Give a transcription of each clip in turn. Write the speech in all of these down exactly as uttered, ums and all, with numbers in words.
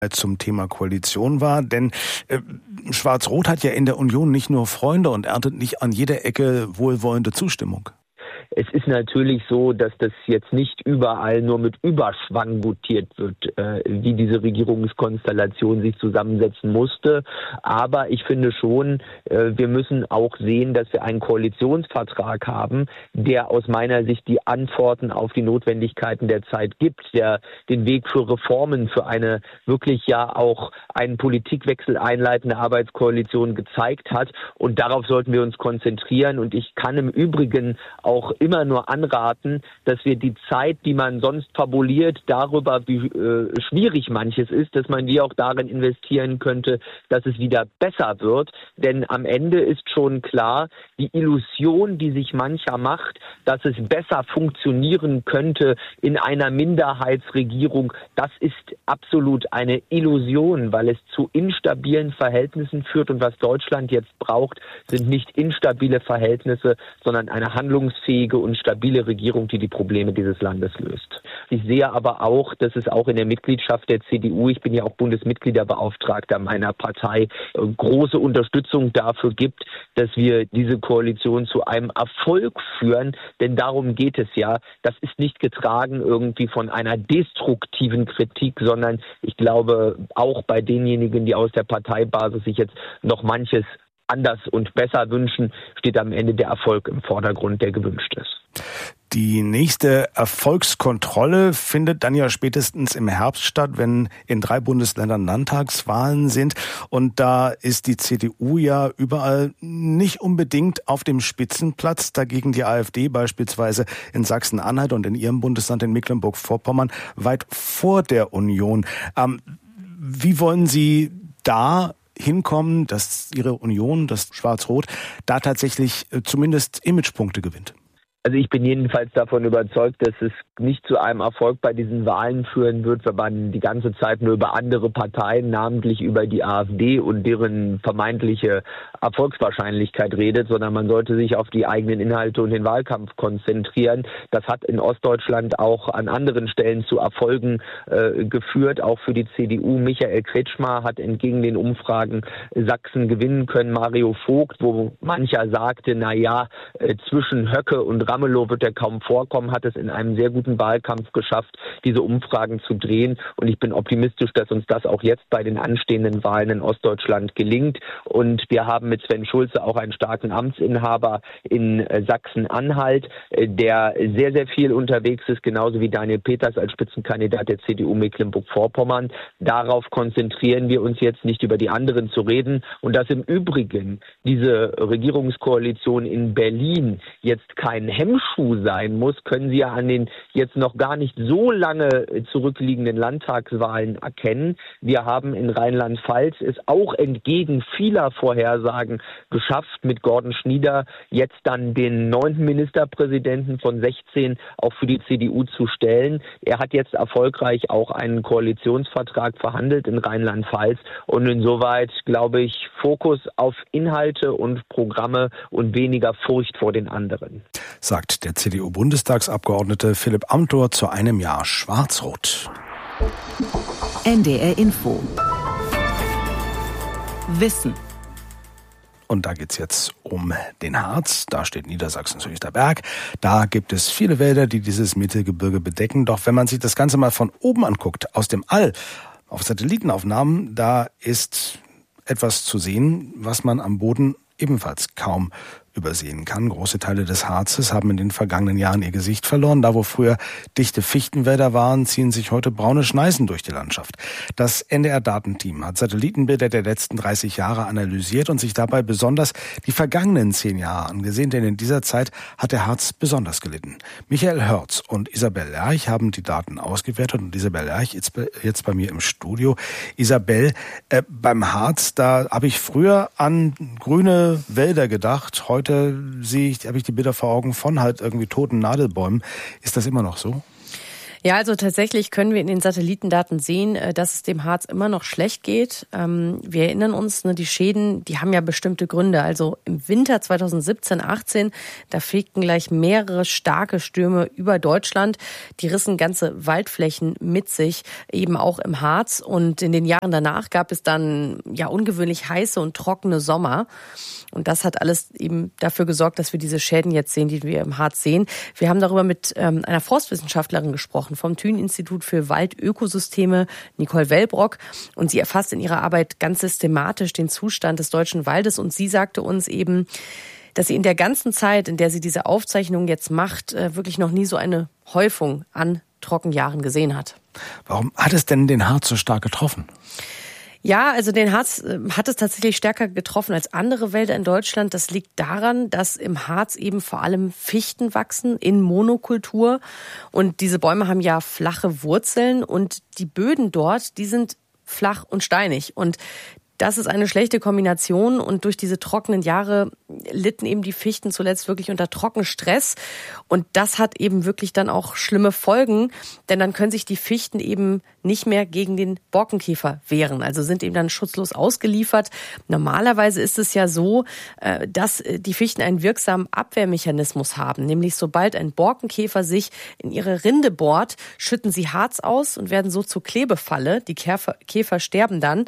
zum Thema Koalition war, denn äh, Schwarz-Rot hat ja in der Union nicht nur Freunde und erntet nicht an jeder Ecke wohlwollende Zustimmung. Es ist natürlich so, dass das jetzt nicht überall nur mit Überschwang gutiert wird, äh, wie diese Regierungskonstellation sich zusammensetzen musste. Aber ich finde schon, äh, wir müssen auch sehen, dass wir einen Koalitionsvertrag haben, der aus meiner Sicht die Antworten auf die Notwendigkeiten der Zeit gibt, der den Weg für Reformen, für eine wirklich ja auch einen Politikwechsel einleitende Arbeitskoalition gezeigt hat. Und darauf sollten wir uns konzentrieren. Und ich kann im Übrigen auch immer nur anraten, dass wir die Zeit, die man sonst fabuliert darüber, wie äh, schwierig manches ist, dass man die auch darin investieren könnte, dass es wieder besser wird. Denn am Ende ist schon klar, die Illusion, die sich mancher macht, dass es besser funktionieren könnte in einer Minderheitsregierung, das ist absolut eine Illusion, weil es zu instabilen Verhältnissen führt. Und was Deutschland jetzt braucht, sind nicht instabile Verhältnisse, sondern eine handlungsfähige und stabile Regierung, die die Probleme dieses Landes löst. Ich sehe aber auch, dass es auch in der Mitgliedschaft der C D U, ich bin ja auch Bundesmitgliederbeauftragter meiner Partei, große Unterstützung dafür gibt, dass wir diese Koalition zu einem Erfolg führen. Denn darum geht es ja. Das ist nicht getragen irgendwie von einer destruktiven Kritik, sondern ich glaube auch bei denjenigen, die aus der Parteibasis sich jetzt noch manches anders und besser wünschen, steht am Ende der Erfolg im Vordergrund, der gewünscht ist. Die nächste Erfolgskontrolle findet dann ja spätestens im Herbst statt, wenn in drei Bundesländern Landtagswahlen sind. Und da ist die C D U ja überall nicht unbedingt auf dem Spitzenplatz. Dagegen die AfD beispielsweise in Sachsen-Anhalt und in ihrem Bundesland in Mecklenburg-Vorpommern weit vor der Union. Ähm, wie wollen Sie da hinkommen, dass Ihre Union, das Schwarz-Rot, da tatsächlich äh, zumindest Imagepunkte gewinnt? Also ich bin jedenfalls davon überzeugt, dass es nicht zu einem Erfolg bei diesen Wahlen führen wird, wenn man die ganze Zeit nur über andere Parteien, namentlich über die AfD und deren vermeintliche Erfolgswahrscheinlichkeit redet, sondern man sollte sich auf die eigenen Inhalte und den Wahlkampf konzentrieren. Das hat in Ostdeutschland auch an anderen Stellen zu Erfolgen äh, geführt, auch für die C D U. Michael Kretschmer hat entgegen den Umfragen Sachsen gewinnen können. Mario Vogt, wo mancher sagte, na ja, äh, zwischen Höcke und Ramelow wird er kaum vorkommen, hat es in einem sehr guten Wahlkampf geschafft, diese Umfragen zu drehen. Und ich bin optimistisch, dass uns das auch jetzt bei den anstehenden Wahlen in Ostdeutschland gelingt. Und wir haben mit Sven Schulze auch einen starken Amtsinhaber in Sachsen-Anhalt, der sehr, sehr viel unterwegs ist, genauso wie Daniel Peters als Spitzenkandidat der C D U Mecklenburg-Vorpommern. Darauf konzentrieren wir uns jetzt, nicht über die anderen zu reden. Und dass im Übrigen diese Regierungskoalition in Berlin jetzt kein Hemmschuh sein muss, können Sie ja an den jetzt noch gar nicht so lange zurückliegenden Landtagswahlen erkennen. Wir haben in Rheinland-Pfalz es auch entgegen vieler Vorhersagen geschafft, mit Gordon Schnieder jetzt dann den neunten Ministerpräsidenten von sechzehn auch für die C D U zu stellen. Er hat jetzt erfolgreich auch einen Koalitionsvertrag verhandelt in Rheinland-Pfalz und insoweit glaube ich Fokus auf Inhalte und Programme und weniger Furcht vor den anderen. Sagt der C D U-Bundestagsabgeordnete Philipp Amthor zu einem Jahr Schwarz-Rot. N D R Info. Wissen. Und da geht's jetzt um den Harz. Da steht Niedersachsens höchster Berg. Da gibt es viele Wälder, die dieses Mittelgebirge bedecken. Doch wenn man sich das Ganze mal von oben anguckt, aus dem All, auf Satellitenaufnahmen, da ist etwas zu sehen, was man am Boden ebenfalls kaum übersehen kann. Große Teile des Harzes haben in den vergangenen Jahren ihr Gesicht verloren. Da, wo früher dichte Fichtenwälder waren, ziehen sich heute braune Schneisen durch die Landschaft. Das N D R-Datenteam hat Satellitenbilder der letzten dreißig Jahre analysiert und sich dabei besonders die vergangenen zehn Jahre angesehen, denn in dieser Zeit hat der Harz besonders gelitten. Michael Hörz und Isabel Lerch haben die Daten ausgewertet und Isabel Lerch jetzt, jetzt bei mir im Studio. Isabel, äh, beim Harz, da habe ich früher an grüne Wälder gedacht. Heute Heute sehe ich, habe ich die Bilder vor Augen von halt irgendwie toten Nadelbäumen. Ist das immer noch so? Ja, also tatsächlich können wir in den Satellitendaten sehen, dass es dem Harz immer noch schlecht geht. Wir erinnern uns, die Schäden, die haben ja bestimmte Gründe. Also im Winter zweitausendsiebzehn achtzehn, da fegten gleich mehrere starke Stürme über Deutschland. Die rissen ganze Waldflächen mit sich, eben auch im Harz. Und in den Jahren danach gab es dann ja ungewöhnlich heiße und trockene Sommer. Und das hat alles eben dafür gesorgt, dass wir diese Schäden jetzt sehen, die wir im Harz sehen. Wir haben darüber mit ähm, einer Forstwissenschaftlerin gesprochen, vom Thünen-Institut für Waldökosysteme, Nicole Wellbrock. Und sie erfasst in ihrer Arbeit ganz systematisch den Zustand des deutschen Waldes. Und sie sagte uns eben, dass sie in der ganzen Zeit, in der sie diese Aufzeichnung jetzt macht, wirklich noch nie so eine Häufung an Trockenjahren gesehen hat. Warum hat es denn den Harz so stark getroffen? Ja, also den Harz hat es tatsächlich stärker getroffen als andere Wälder in Deutschland. Das liegt daran, dass im Harz eben vor allem Fichten wachsen in Monokultur. Und diese Bäume haben ja flache Wurzeln und die Böden dort, die sind flach und steinig. Und das ist eine schlechte Kombination und durch diese trockenen Jahre litten eben die Fichten zuletzt wirklich unter Trockenstress und das hat eben wirklich dann auch schlimme Folgen, denn dann können sich die Fichten eben nicht mehr gegen den Borkenkäfer wehren, also sind eben dann schutzlos ausgeliefert. Normalerweise ist es ja so, dass die Fichten einen wirksamen Abwehrmechanismus haben, nämlich sobald ein Borkenkäfer sich in ihre Rinde bohrt, schütten sie Harz aus und werden so zur Klebefalle. Die Käfer, Käfer sterben dann.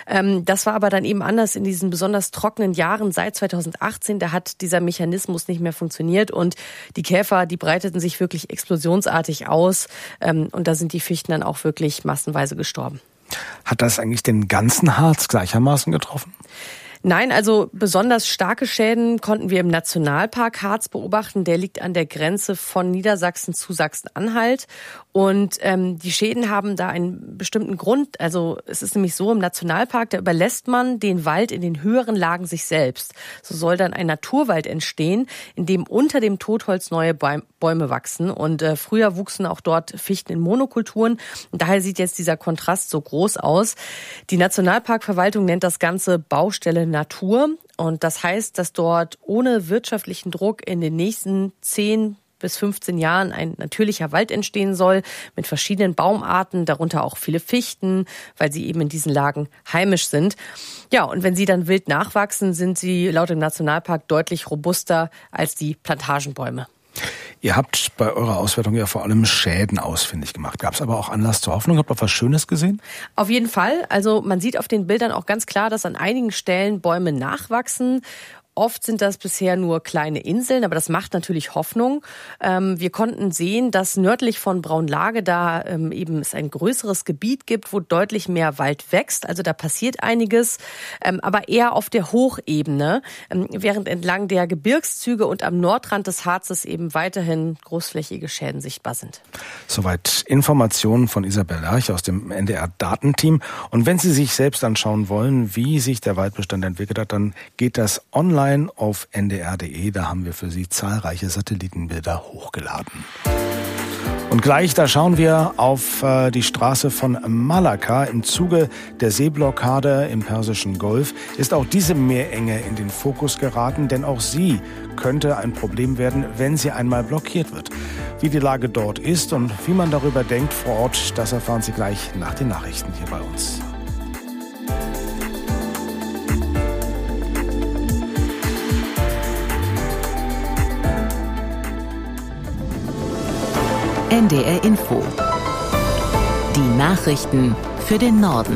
Das war aber dann eben anders in diesen besonders trockenen Jahren seit zweitausendachtzehn. Da hat dieser Mechanismus nicht mehr funktioniert und die Käfer, die breiteten sich wirklich explosionsartig aus und da sind die Fichten dann auch wirklich massenweise gestorben. Hat das eigentlich den ganzen Harz gleichermaßen getroffen? Nein, also besonders starke Schäden konnten wir im Nationalpark Harz beobachten. Der liegt an der Grenze von Niedersachsen zu Sachsen-Anhalt. Und ähm, die Schäden haben da einen bestimmten Grund. Also es ist nämlich so, im Nationalpark, da überlässt man den Wald in den höheren Lagen sich selbst. So soll dann ein Naturwald entstehen, in dem unter dem Totholz neue Bäume wachsen. Und äh, früher wuchsen auch dort Fichten in Monokulturen. Und daher sieht jetzt dieser Kontrast so groß aus. Die Nationalparkverwaltung nennt das Ganze Baustelle Natur. Und das heißt, dass dort ohne wirtschaftlichen Druck in den nächsten zehn bis fünfzehn Jahren ein natürlicher Wald entstehen soll mit verschiedenen Baumarten, darunter auch viele Fichten, weil sie eben in diesen Lagen heimisch sind. Ja, und wenn sie dann wild nachwachsen, sind sie laut dem Nationalpark deutlich robuster als die Plantagenbäume. Ihr habt bei eurer Auswertung ja vor allem Schäden ausfindig gemacht. Gab es aber auch Anlass zur Hoffnung? Habt ihr was Schönes gesehen? Auf jeden Fall. Also man sieht auf den Bildern auch ganz klar, dass an einigen Stellen Bäume nachwachsen. Oft sind das bisher nur kleine Inseln, aber das macht natürlich Hoffnung. Ähm, wir konnten sehen, dass nördlich von Braunlage da ähm, eben es ein größeres Gebiet gibt, wo deutlich mehr Wald wächst. Also da passiert einiges, ähm, aber eher auf der Hochebene, ähm, während entlang der Gebirgszüge und am Nordrand des Harzes eben weiterhin großflächige Schäden sichtbar sind. Soweit Informationen von Isabel Lerch aus dem N D R-Datenteam. Und wenn Sie sich selbst anschauen wollen, wie sich der Waldbestand entwickelt hat, dann geht das online auf N D R Punkt D E. Da haben wir für Sie zahlreiche Satellitenbilder hochgeladen. Und gleich, da schauen wir auf äh, die Straße von Malakka. Im Zuge der Seeblockade im Persischen Golf ist auch diese Meerenge in den Fokus geraten, denn auch sie könnte ein Problem werden, wenn sie einmal blockiert wird. Wie die Lage dort ist und wie man darüber denkt vor Ort, das erfahren Sie gleich nach den Nachrichten hier bei uns. N D R Info. Die Nachrichten für den Norden.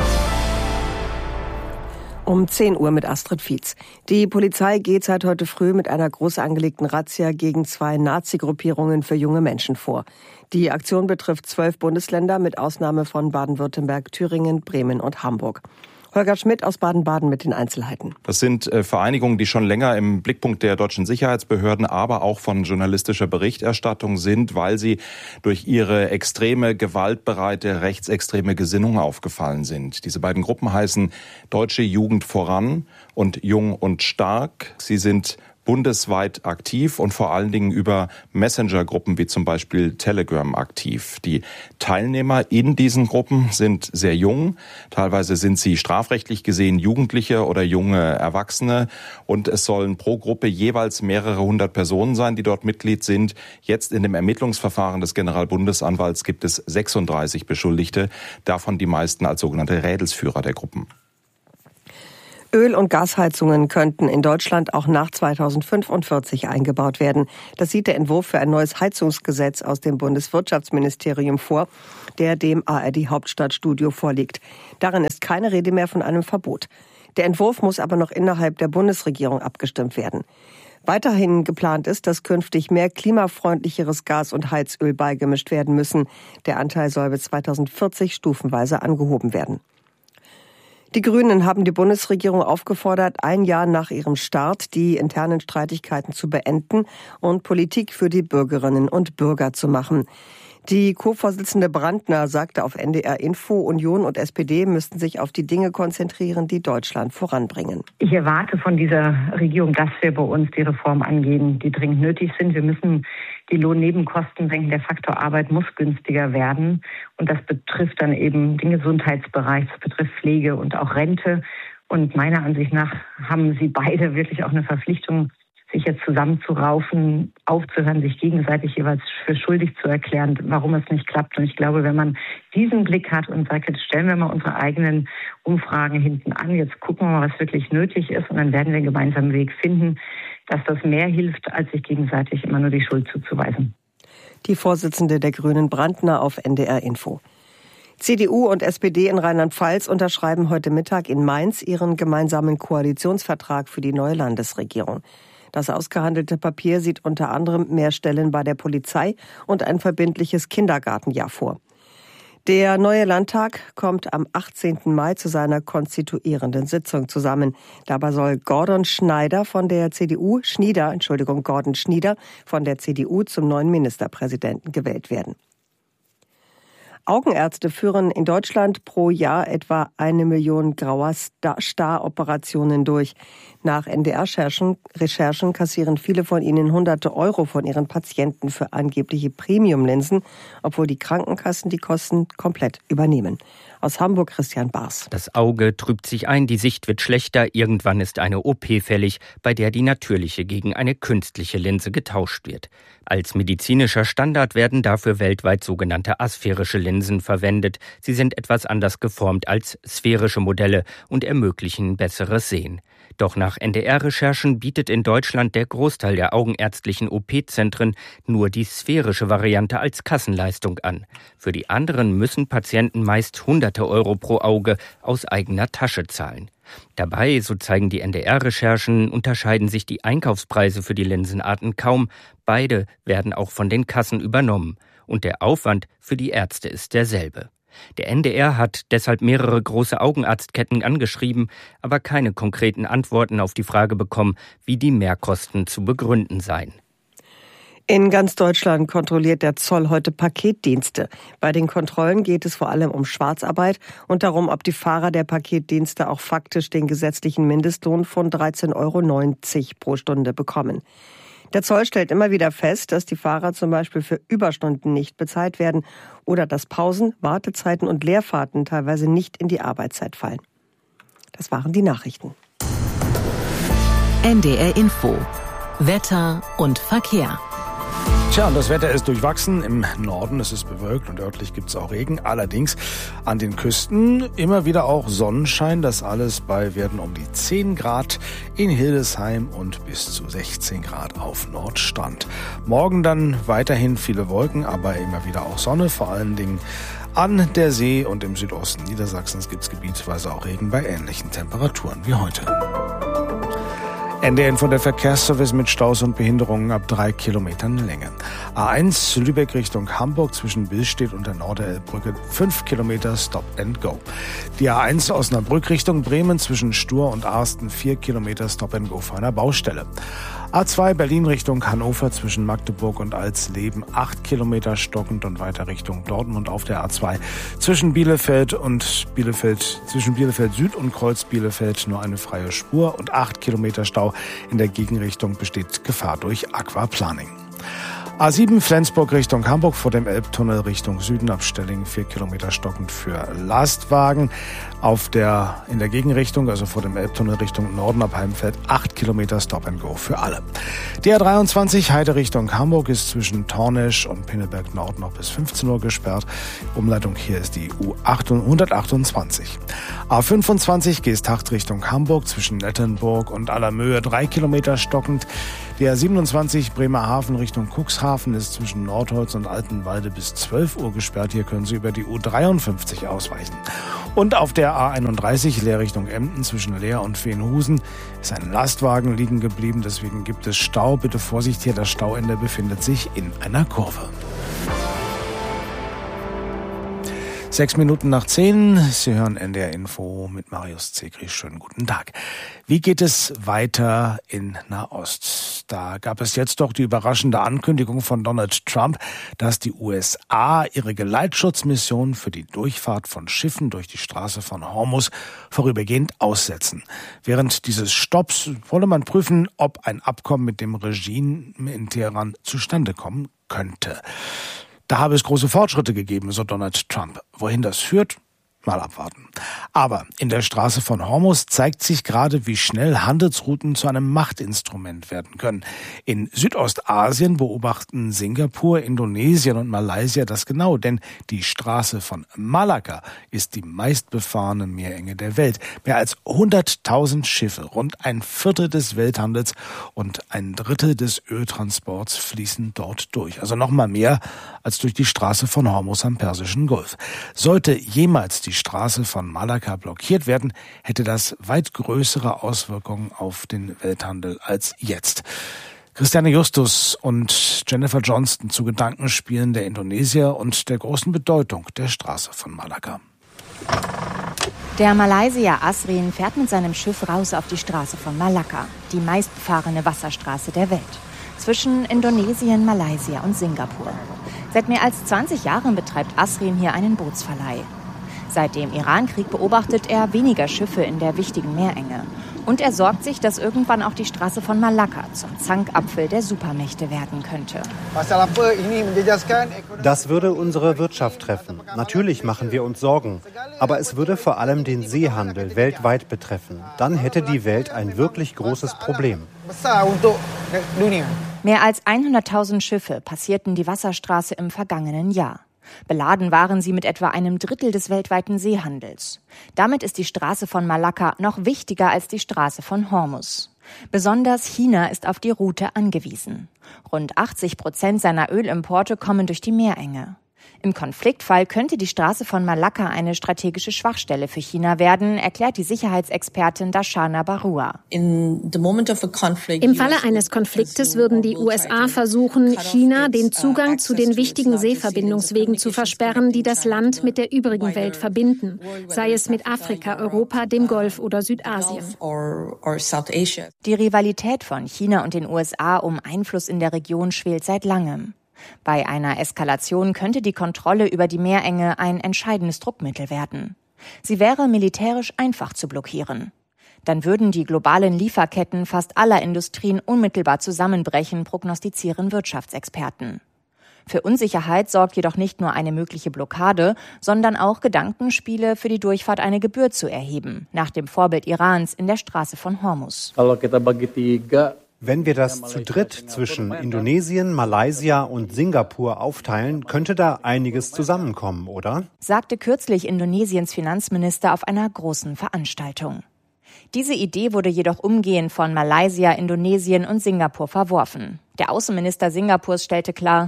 Um zehn Uhr mit Astrid Fietz. Die Polizei geht seit heute früh mit einer groß angelegten Razzia gegen zwei Nazi-Gruppierungen für junge Menschen vor. Die Aktion betrifft zwölf Bundesländer mit Ausnahme von Baden-Württemberg, Thüringen, Bremen und Hamburg. Holger Schmidt aus Baden-Baden mit den Einzelheiten. Das sind äh, Vereinigungen, die schon länger im Blickpunkt der deutschen Sicherheitsbehörden, aber auch von journalistischer Berichterstattung sind, weil sie durch ihre extreme, gewaltbereite, rechtsextreme Gesinnung aufgefallen sind. Diese beiden Gruppen heißen Deutsche Jugend voran und Jung und Stark. Sie sind bundesweit aktiv und vor allen Dingen über Messenger-Gruppen wie zum Beispiel Telegram aktiv. Die Teilnehmer in diesen Gruppen sind sehr jung. Teilweise sind sie strafrechtlich gesehen Jugendliche oder junge Erwachsene. Und es sollen pro Gruppe jeweils mehrere hundert Personen sein, die dort Mitglied sind. Jetzt in dem Ermittlungsverfahren des Generalbundesanwalts gibt es sechsunddreißig Beschuldigte, davon die meisten als sogenannte Rädelsführer der Gruppen. Öl- und Gasheizungen könnten in Deutschland auch nach zweitausendfünfundvierzig eingebaut werden. Das sieht der Entwurf für ein neues Heizungsgesetz aus dem Bundeswirtschaftsministerium vor, der dem A R D-Hauptstadtstudio vorliegt. Darin ist keine Rede mehr von einem Verbot. Der Entwurf muss aber noch innerhalb der Bundesregierung abgestimmt werden. Weiterhin geplant ist, dass künftig mehr klimafreundlicheres Gas und Heizöl beigemischt werden müssen. Der Anteil soll bis zweitausendvierzig stufenweise angehoben werden. Die Grünen haben die Bundesregierung aufgefordert, ein Jahr nach ihrem Start die internen Streitigkeiten zu beenden und Politik für die Bürgerinnen und Bürger zu machen. Die Co-Vorsitzende Brandner sagte auf N D R Info, Union und S P D müssten sich auf die Dinge konzentrieren, die Deutschland voranbringen. Ich erwarte von dieser Regierung, dass wir bei uns die Reformen angehen, die dringend nötig sind. Wir müssen die Lohnnebenkosten senken. Der Faktor Arbeit muss günstiger werden. Und das betrifft dann eben den Gesundheitsbereich, das betrifft Pflege und auch Rente. Und meiner Ansicht nach haben sie beide wirklich auch eine Verpflichtung, sich jetzt zusammenzuraufen, aufzuhören, sich gegenseitig jeweils für schuldig zu erklären, warum es nicht klappt. Und ich glaube, wenn man diesen Blick hat und sagt, jetzt stellen wir mal unsere eigenen Umfragen hinten an, jetzt gucken wir mal, was wirklich nötig ist, und dann werden wir einen gemeinsamen Weg finden, dass das mehr hilft, als sich gegenseitig immer nur die Schuld zuzuweisen. Die Vorsitzende der Grünen Brandner auf N D R Info. C D U und S P D in Rheinland-Pfalz unterschreiben heute Mittag in Mainz ihren gemeinsamen Koalitionsvertrag für die neue Landesregierung. Das ausgehandelte Papier sieht unter anderem mehr Stellen bei der Polizei und ein verbindliches Kindergartenjahr vor. Der neue Landtag kommt am achtzehnten Mai zu seiner konstituierenden Sitzung zusammen. Dabei soll Gordon Schneider von der C D U, Schnieder, Entschuldigung, Gordon Schnieder von der C D U zum neuen Ministerpräsidenten gewählt werden. Augenärzte führen in Deutschland pro Jahr etwa eine Million grauer Star-Operationen durch. Nach N D R-Recherchen Recherchen kassieren viele von ihnen hunderte Euro von ihren Patienten für angebliche Premium-Linsen, obwohl die Krankenkassen die Kosten komplett übernehmen. Aus Hamburg Christian Baas. Das Auge trübt sich ein, die Sicht wird schlechter, irgendwann ist eine O P fällig, bei der die natürliche gegen eine künstliche Linse getauscht wird. Als medizinischer Standard werden dafür weltweit sogenannte asphärische Linsen verwendet. Sie sind etwas anders geformt als sphärische Modelle und ermöglichen besseres Sehen. Doch nach N D R-Recherchen bietet in Deutschland der Großteil der augenärztlichen O P-Zentren nur die sphärische Variante als Kassenleistung an. Für die anderen müssen Patienten meist hunderte Euro pro Auge aus eigener Tasche zahlen. Dabei, so zeigen die N D R-Recherchen, unterscheiden sich die Einkaufspreise für die Linsenarten kaum. Beide werden auch von den Kassen übernommen. Und der Aufwand für die Ärzte ist derselbe. Der N D R hat deshalb mehrere große Augenarztketten angeschrieben, aber keine konkreten Antworten auf die Frage bekommen, wie die Mehrkosten zu begründen seien. In ganz Deutschland kontrolliert der Zoll heute Paketdienste. Bei den Kontrollen geht es vor allem um Schwarzarbeit und darum, ob die Fahrer der Paketdienste auch faktisch den gesetzlichen Mindestlohn von dreizehn Euro neunzig pro Stunde bekommen. Der Zoll stellt immer wieder fest, dass die Fahrer zum Beispiel für Überstunden nicht bezahlt werden oder dass Pausen, Wartezeiten und Leerfahrten teilweise nicht in die Arbeitszeit fallen. Das waren die Nachrichten. N D R Info. Wetter und Verkehr. Tja, und das Wetter ist durchwachsen. Im Norden ist es bewölkt und örtlich gibt es auch Regen. Allerdings an den Küsten immer wieder auch Sonnenschein. Das alles bei Werten um die zehn Grad in Hildesheim und bis zu sechzehn Grad auf Nordstrand. Morgen dann weiterhin viele Wolken, aber immer wieder auch Sonne, vor allen Dingen an der See und im Südosten Niedersachsens gibt es gebietsweise auch Regen bei ähnlichen Temperaturen wie heute. N D R Info, der Verkehrsservice mit Staus und Behinderungen ab drei Kilometern Länge. A eins Lübeck Richtung Hamburg zwischen Billstedt und der Norderelbbrücke fünf Kilometer Stop and Go. Die A eins Osnabrück Richtung Bremen zwischen Stur und Arsten vier Kilometer Stop and Go vor einer Baustelle. A zwei Berlin Richtung Hannover zwischen Magdeburg und Alsleben acht Kilometer stockend und weiter Richtung Dortmund auf der A zwei. Zwischen Bielefeld und Bielefeld, zwischen Bielefeld Süd und Kreuz Bielefeld nur eine freie Spur und acht Kilometer Stau. In der Gegenrichtung besteht Gefahr durch Aquaplaning. A sieben Flensburg Richtung Hamburg vor dem Elbtunnel Richtung Süden ab Stellingen vier Kilometer stockend für Lastwagen. Auf der, in der Gegenrichtung, also vor dem Elbtunnel Richtung Norden ab Heimfeld acht Kilometer Stop and Go für alle. Die A dreiundzwanzig Heide Richtung Hamburg ist zwischen Tornesch und Pinneberg Nord noch bis fünfzehn Uhr gesperrt. Umleitung hier ist die U hundertachtundzwanzig. A fünfundzwanzig Geesthacht Richtung Hamburg zwischen Nettenburg und Allermöhe drei Kilometer stockend. Die A siebenundzwanzig Bremerhaven Richtung Cuxhaven ist zwischen Nordholz und Altenwalde bis zwölf Uhr gesperrt. Hier können Sie über die U dreiundfünfzig ausweichen. Und auf der A einunddreißig Leer Richtung Emden zwischen Leer und Veenhusen ist ein Lastwagen liegen geblieben. Deswegen gibt es Stau. Bitte Vorsicht hier, das Stauende befindet sich in einer Kurve. Sechs Minuten nach zehn. Sie hören N D R Info mit Marius Zekri. Schönen guten Tag. Wie geht es weiter in Nahost? Da gab es jetzt doch die überraschende Ankündigung von Donald Trump, dass die U S A ihre Geleitschutzmission für die Durchfahrt von Schiffen durch die Straße von Hormuz vorübergehend aussetzen. Während dieses Stopps wolle man prüfen, ob ein Abkommen mit dem Regime in Teheran zustande kommen könnte. Da habe es große Fortschritte gegeben, so Donald Trump. Wohin das führt? Mal abwarten. Aber in der Straße von Hormuz zeigt sich gerade, wie schnell Handelsrouten zu einem Machtinstrument werden können. In Südostasien beobachten Singapur, Indonesien und Malaysia das genau, denn die Straße von Malakka ist die meistbefahrene Meerenge der Welt. Mehr als hunderttausend Schiffe, rund ein Viertel des Welthandels und ein Drittel des Öltransports fließen dort durch. Also noch mal mehr als durch die Straße von Hormuz am Persischen Golf. Sollte jemals die Die Straße von Malakka blockiert werden, hätte das weit größere Auswirkungen auf den Welthandel als jetzt. Christiane Justus und Jennifer Johnston zu Gedankenspielen der Indonesier und der großen Bedeutung der Straße von Malakka. Der Malaysier Asrin fährt mit seinem Schiff raus auf die Straße von Malakka, die meistbefahrene Wasserstraße der Welt, zwischen Indonesien, Malaysia und Singapur. Seit mehr als zwanzig Jahren betreibt Asrin hier einen Bootsverleih. Seit dem Irankrieg beobachtet er weniger Schiffe in der wichtigen Meerenge. Und er sorgt sich, dass irgendwann auch die Straße von Malakka zum Zankapfel der Supermächte werden könnte. Das würde unsere Wirtschaft treffen. Natürlich machen wir uns Sorgen. Aber es würde vor allem den Seehandel weltweit betreffen. Dann hätte die Welt ein wirklich großes Problem. Mehr als hunderttausend Schiffe passierten die Wasserstraße im vergangenen Jahr. Beladen waren sie mit etwa einem Drittel des weltweiten Seehandels. Damit ist die Straße von Malakka noch wichtiger als die Straße von Hormuz. Besonders China ist auf die Route angewiesen. Rund achtzig Prozent seiner Ölimporte kommen durch die Meerenge. Im Konfliktfall könnte die Straße von Malakka eine strategische Schwachstelle für China werden, erklärt die Sicherheitsexpertin Darshana Barua. Im Falle eines Konfliktes würden die U S A versuchen, China den Zugang zu den wichtigen Seeverbindungswegen zu versperren, die das Land mit der übrigen Welt verbinden, sei es mit Afrika, Europa, dem Golf oder Südasien. Die Rivalität von China und den U S A um Einfluss in der Region schwelt seit langem. Bei einer Eskalation könnte die Kontrolle über die Meerenge ein entscheidendes Druckmittel werden. Sie wäre militärisch einfach zu blockieren. Dann würden die globalen Lieferketten fast aller Industrien unmittelbar zusammenbrechen, prognostizieren Wirtschaftsexperten. Für Unsicherheit sorgt jedoch nicht nur eine mögliche Blockade, sondern auch Gedankenspiele, für die Durchfahrt eine Gebühr zu erheben, nach dem Vorbild Irans in der Straße von Hormuz. Wenn wir das zu dritt zwischen Indonesien, Malaysia und Singapur aufteilen, könnte da einiges zusammenkommen, oder? Sagte kürzlich Indonesiens Finanzminister auf einer großen Veranstaltung. Diese Idee wurde jedoch umgehend von Malaysia, Indonesien und Singapur verworfen. Der Außenminister Singapurs stellte klar: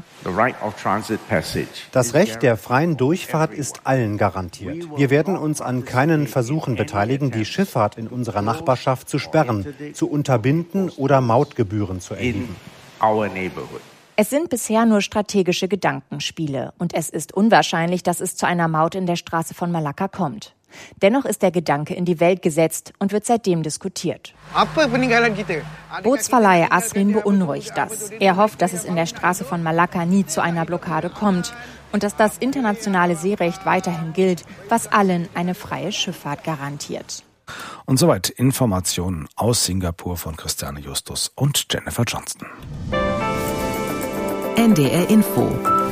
Das Recht der freien Durchfahrt ist allen garantiert. Wir werden uns an keinen Versuchen beteiligen, die Schifffahrt in unserer Nachbarschaft zu sperren, zu unterbinden oder Mautgebühren zu erheben. Es sind bisher nur strategische Gedankenspiele und es ist unwahrscheinlich, dass es zu einer Maut in der Straße von Malakka kommt. Dennoch ist der Gedanke in die Welt gesetzt und wird seitdem diskutiert. Bootsverleiher Asrin beunruhigt das. Er hofft, dass es in der Straße von Malakka nie zu einer Blockade kommt und dass das internationale Seerecht weiterhin gilt, was allen eine freie Schifffahrt garantiert. Und soweit Informationen aus Singapur von Christiane Justus und Jennifer Johnston. N D R Info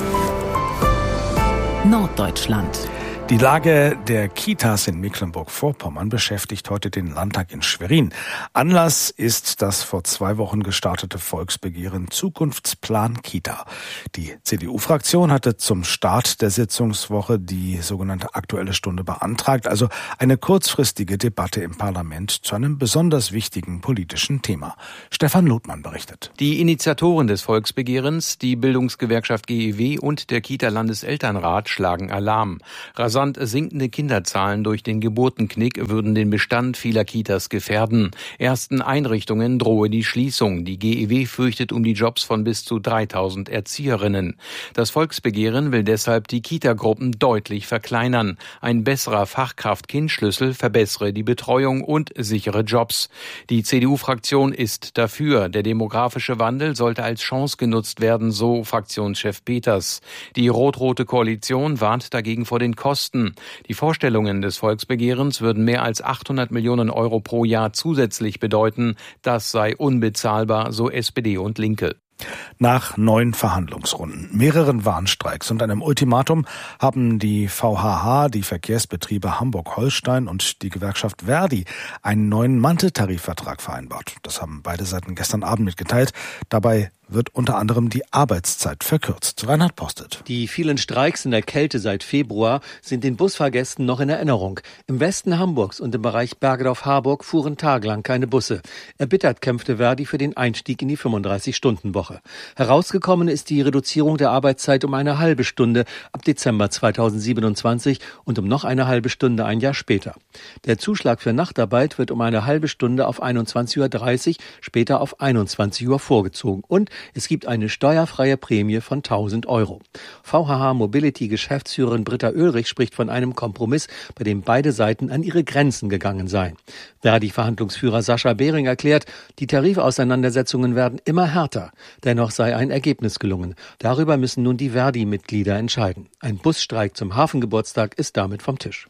Norddeutschland. Die Lage der Kitas in Mecklenburg-Vorpommern beschäftigt heute den Landtag in Schwerin. Anlass ist das vor zwei Wochen gestartete Volksbegehren Zukunftsplan Kita. Die C D U-Fraktion hatte zum Start der Sitzungswoche die sogenannte Aktuelle Stunde beantragt, also eine kurzfristige Debatte im Parlament zu einem besonders wichtigen politischen Thema. Stefan Ludmann berichtet. Die Initiatoren des Volksbegehrens, die Bildungsgewerkschaft G E W und der Kita-Landeselternrat schlagen Alarm. Rasant sinkende Kinderzahlen durch den Geburtenknick würden den Bestand vieler Kitas gefährden. Ersten Einrichtungen drohe die Schließung. Die G E W fürchtet um die Jobs von bis zu dreitausend Erzieherinnen. Das Volksbegehren will deshalb die Kitagruppen deutlich verkleinern. Ein besserer Fachkraft-Kind-Schlüssel verbessere die Betreuung und sichere Jobs. Die C D U-Fraktion ist dafür. Der demografische Wandel sollte als Chance genutzt werden, so Fraktionschef Peters. Die rot-rote Koalition warnt dagegen vor den Kosten. Die Vorstellungen des Volksbegehrens würden mehr als achthundert Millionen Euro pro Jahr zusätzlich bedeuten. Das sei unbezahlbar, so S P D und Linke. Nach neun Verhandlungsrunden, mehreren Warnstreiks und einem Ultimatum haben die V H H, die Verkehrsbetriebe Hamburg-Holstein und die Gewerkschaft Verdi einen neuen Manteltarifvertrag vereinbart. Das haben beide Seiten gestern Abend mitgeteilt. Dabei wird unter anderem die Arbeitszeit verkürzt. Reinhard Postet. Die vielen Streiks in der Kälte seit Februar sind den Busfahrgästen noch in Erinnerung. Im Westen Hamburgs und im Bereich Bergedorf-Harburg fuhren tagelang keine Busse. Erbittert kämpfte Verdi für den Einstieg in die fünfunddreißig-Stunden-Woche. Herausgekommen ist die Reduzierung der Arbeitszeit um eine halbe Stunde ab Dezember zweitausendsiebenundzwanzig und um noch eine halbe Stunde ein Jahr später. Der Zuschlag für Nachtarbeit wird um eine halbe Stunde auf einundzwanzig Uhr dreißig, später auf einundzwanzig Uhr vorgezogen. Und es gibt eine steuerfreie Prämie von tausend Euro. V H H Mobility-Geschäftsführerin Britta Oehlrich spricht von einem Kompromiss, bei dem beide Seiten an ihre Grenzen gegangen seien. Verdi-Verhandlungsführer Sascha Behring erklärt, die Tarifauseinandersetzungen werden immer härter. Dennoch sei ein Ergebnis gelungen. Darüber müssen nun die Verdi-Mitglieder entscheiden. Ein Busstreik zum Hafengeburtstag ist damit vom Tisch.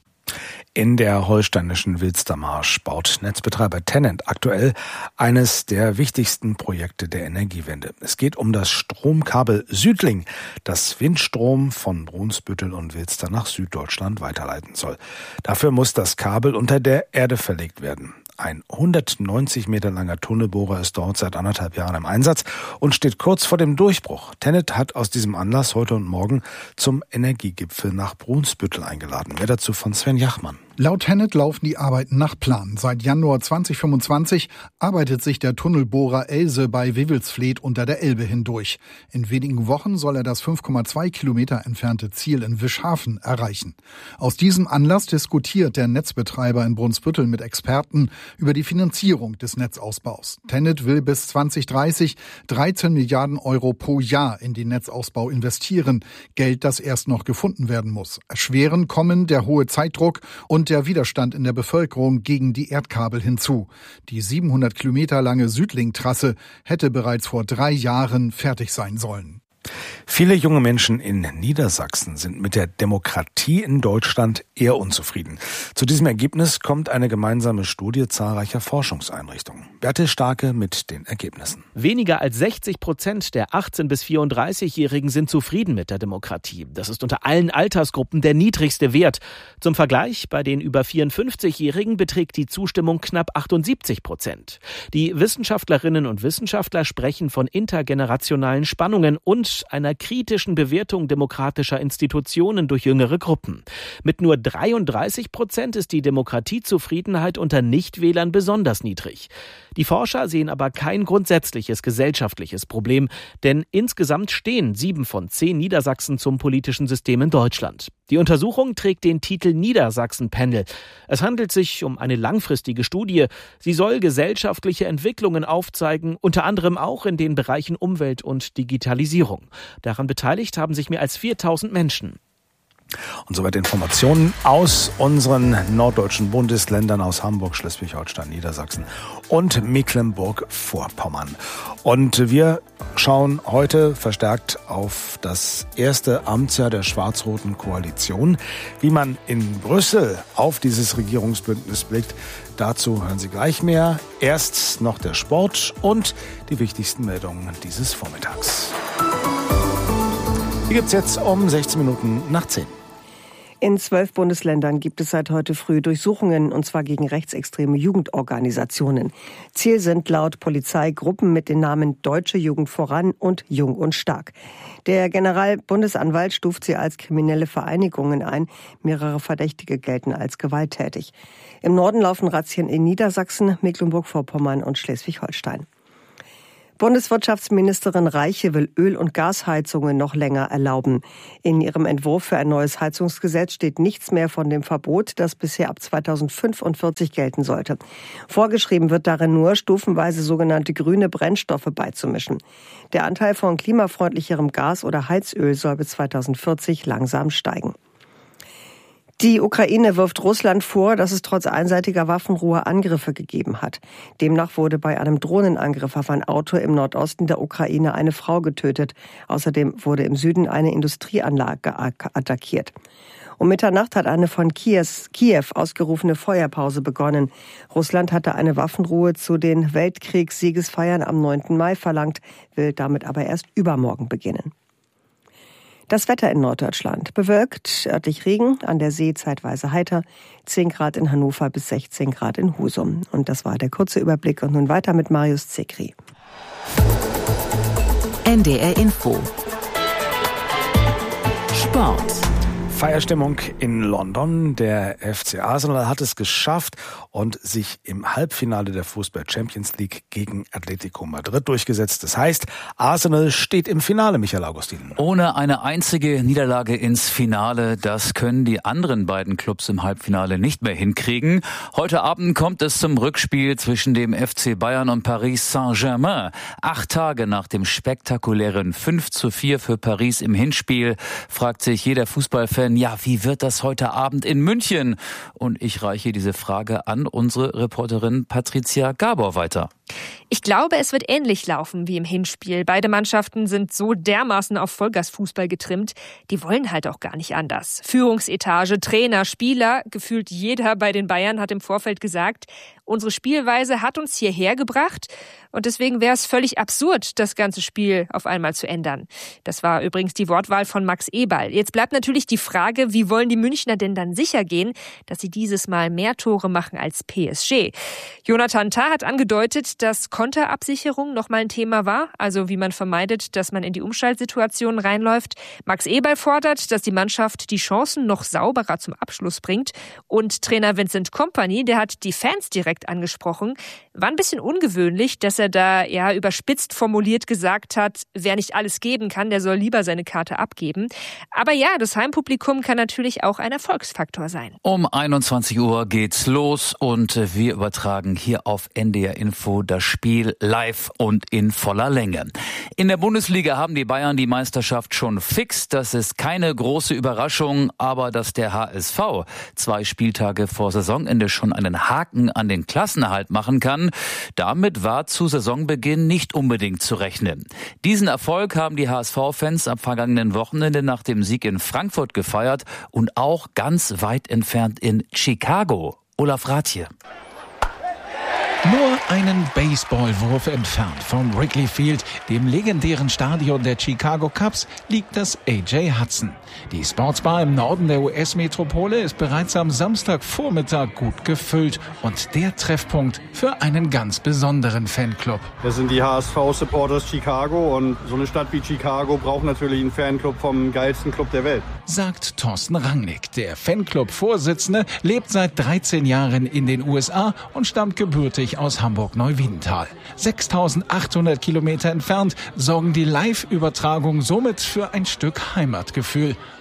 In der holsteinischen Wilstermarsch baut Netzbetreiber Tennant aktuell eines der wichtigsten Projekte der Energiewende. Es geht um das Stromkabel Südling, das Windstrom von Brunsbüttel und Wilster nach Süddeutschland weiterleiten soll. Dafür muss das Kabel unter der Erde verlegt werden. Ein hundertneunzig Meter langer Tunnelbohrer ist dort seit anderthalb Jahren im Einsatz und steht kurz vor dem Durchbruch. Tennant hat aus diesem Anlass heute und morgen zum Energiegipfel nach Brunsbüttel eingeladen. Mehr dazu von Sven Jachmann. Laut Tennant laufen die Arbeiten nach Plan. Seit Januar zweitausendfünfundzwanzig arbeitet sich der Tunnelbohrer Else bei Wewelsfleth unter der Elbe hindurch. In wenigen Wochen soll er das fünf Komma zwei Kilometer entfernte Ziel in Wischhafen erreichen. Aus diesem Anlass diskutiert der Netzbetreiber in Brunsbüttel mit Experten über die Finanzierung des Netzausbaus. Tennant will bis zweitausenddreißig dreizehn Milliarden Euro pro Jahr in den Netzausbau investieren. Geld, das erst noch gefunden werden muss. Erschweren kommen der hohe Zeitdruck und der Widerstand in der Bevölkerung gegen die Erdkabel hinzu. Die siebenhundert Kilometer lange Südling-Trasse hätte bereits vor drei Jahren fertig sein sollen. Viele junge Menschen in Niedersachsen sind mit der Demokratie in Deutschland eher unzufrieden. Zu diesem Ergebnis kommt eine gemeinsame Studie zahlreicher Forschungseinrichtungen. Bertel Starke mit den Ergebnissen. Weniger als sechzig Prozent der achtzehn- bis vierunddreißigjährigen sind zufrieden mit der Demokratie. Das ist unter allen Altersgruppen der niedrigste Wert. Zum Vergleich, bei den über vierundfünfzigjährigen beträgt die Zustimmung knapp achtundsiebzig Prozent. Die Wissenschaftlerinnen und Wissenschaftler sprechen von intergenerationalen Spannungen und einer kritischen Bewertung demokratischer Institutionen durch jüngere Gruppen. Mit nur dreiunddreißig Prozent ist die Demokratiezufriedenheit unter Nichtwählern besonders niedrig. Die Forscher sehen aber kein grundsätzliches gesellschaftliches Problem, denn insgesamt stehen sieben von zehn Niedersachsen zum politischen System in Deutschland. Die Untersuchung trägt den Titel Niedersachsen-Panel. Es handelt sich um eine langfristige Studie. Sie soll gesellschaftliche Entwicklungen aufzeigen, unter anderem auch in den Bereichen Umwelt und Digitalisierung. Daran beteiligt haben sich mehr als viertausend Menschen. Und soweit Informationen aus unseren norddeutschen Bundesländern, aus Hamburg, Schleswig-Holstein, Niedersachsen und Mecklenburg-Vorpommern. Und wir schauen heute verstärkt auf das erste Amtsjahr der schwarz-roten Koalition. Wie man in Brüssel auf dieses Regierungsbündnis blickt, dazu hören Sie gleich mehr. Erst noch der Sport und die wichtigsten Meldungen dieses Vormittags. Die gibt's jetzt um sechzehn Minuten nach zehn. In zwölf Bundesländern gibt es seit heute früh Durchsuchungen, und zwar gegen rechtsextreme Jugendorganisationen. Ziel sind laut Polizei Gruppen mit den Namen Deutsche Jugend voran und Jung und Stark. Der Generalbundesanwalt stuft sie als kriminelle Vereinigungen ein. Mehrere Verdächtige gelten als gewalttätig. Im Norden laufen Razzien in Niedersachsen, Mecklenburg-Vorpommern und Schleswig-Holstein. Bundeswirtschaftsministerin Reiche will Öl- und Gasheizungen noch länger erlauben. In ihrem Entwurf für ein neues Heizungsgesetz steht nichts mehr von dem Verbot, das bisher ab zweitausendfünfundvierzig gelten sollte. Vorgeschrieben wird darin nur, stufenweise sogenannte grüne Brennstoffe beizumischen. Der Anteil von klimafreundlicherem Gas oder Heizöl soll bis zweitausendvierzig langsam steigen. Die Ukraine wirft Russland vor, dass es trotz einseitiger Waffenruhe Angriffe gegeben hat. Demnach wurde bei einem Drohnenangriff auf ein Auto im Nordosten der Ukraine eine Frau getötet. Außerdem wurde im Süden eine Industrieanlage attackiert. Um Mitternacht hat eine von Kiew ausgerufene Feuerpause begonnen. Russland hatte eine Waffenruhe zu den Weltkriegssiegesfeiern am neunten Mai verlangt, will damit aber erst übermorgen beginnen. Das Wetter in Norddeutschland: bewölkt, örtlich Regen, an der See zeitweise heiter, zehn Grad in Hannover bis sechzehn Grad in Husum. Und das war der kurze Überblick. Und nun weiter mit Marius Zekri. N D R Info. Sport. Feierstimmung in London. Der F C Arsenal hat es geschafft und sich im Halbfinale der Fußball Champions League gegen Atletico Madrid durchgesetzt. Das heißt, Arsenal steht im Finale, Michael Augustin. Ohne eine einzige Niederlage ins Finale, das können die anderen beiden Clubs im Halbfinale nicht mehr hinkriegen. Heute Abend kommt es zum Rückspiel zwischen dem F C Bayern und Paris Saint-Germain. Acht Tage nach dem spektakulären fünf zu vier für Paris im Hinspiel fragt sich jeder Fußballfan, ja, wie wird das heute Abend in München? Und ich reiche diese Frage an unsere Reporterin Patricia Gabor weiter. Ich glaube, es wird ähnlich laufen wie im Hinspiel. Beide Mannschaften sind so dermaßen auf Vollgasfußball getrimmt, die wollen halt auch gar nicht anders. Führungsetage, Trainer, Spieler, gefühlt jeder bei den Bayern hat im Vorfeld gesagt, unsere Spielweise hat uns hierher gebracht und deswegen wäre es völlig absurd, das ganze Spiel auf einmal zu ändern. Das war übrigens die Wortwahl von Max Eberl. Jetzt bleibt natürlich die Frage, wie wollen die Münchner denn dann sicher gehen, dass sie dieses Mal mehr Tore machen als P S G? Jonathan Tah hat angedeutet, dass Konterabsicherung nochmal ein Thema war, also wie man vermeidet, dass man in die Umschaltsituationen reinläuft. Max Eberl fordert, dass die Mannschaft die Chancen noch sauberer zum Abschluss bringt. Und Trainer Vincent Kompany, der hat die Fans direkt angesprochen. War ein bisschen ungewöhnlich, dass er da ja überspitzt formuliert gesagt hat, wer nicht alles geben kann, der soll lieber seine Karte abgeben. Aber ja, das Heimpublikum kann natürlich auch ein Erfolgsfaktor sein. Um einundzwanzig Uhr geht's los und wir übertragen hier auf N D R Info das Spiel live und in voller Länge. In der Bundesliga haben die Bayern die Meisterschaft schon fix. Das ist keine große Überraschung, aber dass der H S V zwei Spieltage vor Saisonende schon einen Haken an den Klassenerhalt machen kann, damit war zu Saisonbeginn nicht unbedingt zu rechnen. Diesen Erfolg haben die H S V-Fans am vergangenen Wochenende nach dem Sieg in Frankfurt gefeiert und auch ganz weit entfernt in Chicago. Olaf Rathje. Nur einen Baseballwurf entfernt vom Wrigley Field, dem legendären Stadion der Chicago Cubs, liegt das A J Hudson. Die Sportsbar im Norden der U S-Metropole ist bereits am Samstagvormittag gut gefüllt und der Treffpunkt für einen ganz besonderen Fanclub. Das sind die H S V-Supporters Chicago und so eine Stadt wie Chicago braucht natürlich einen Fanclub vom geilsten Club der Welt. Sagt Thorsten Rangnick. Der Fanclub-Vorsitzende lebt seit dreizehn Jahren in den U S A und stammt gebürtig aus Hamburg-Neuwiedental. sechstausendachthundert Kilometer entfernt sorgen die Live-Übertragungen somit für ein Stück Heimatgefühl.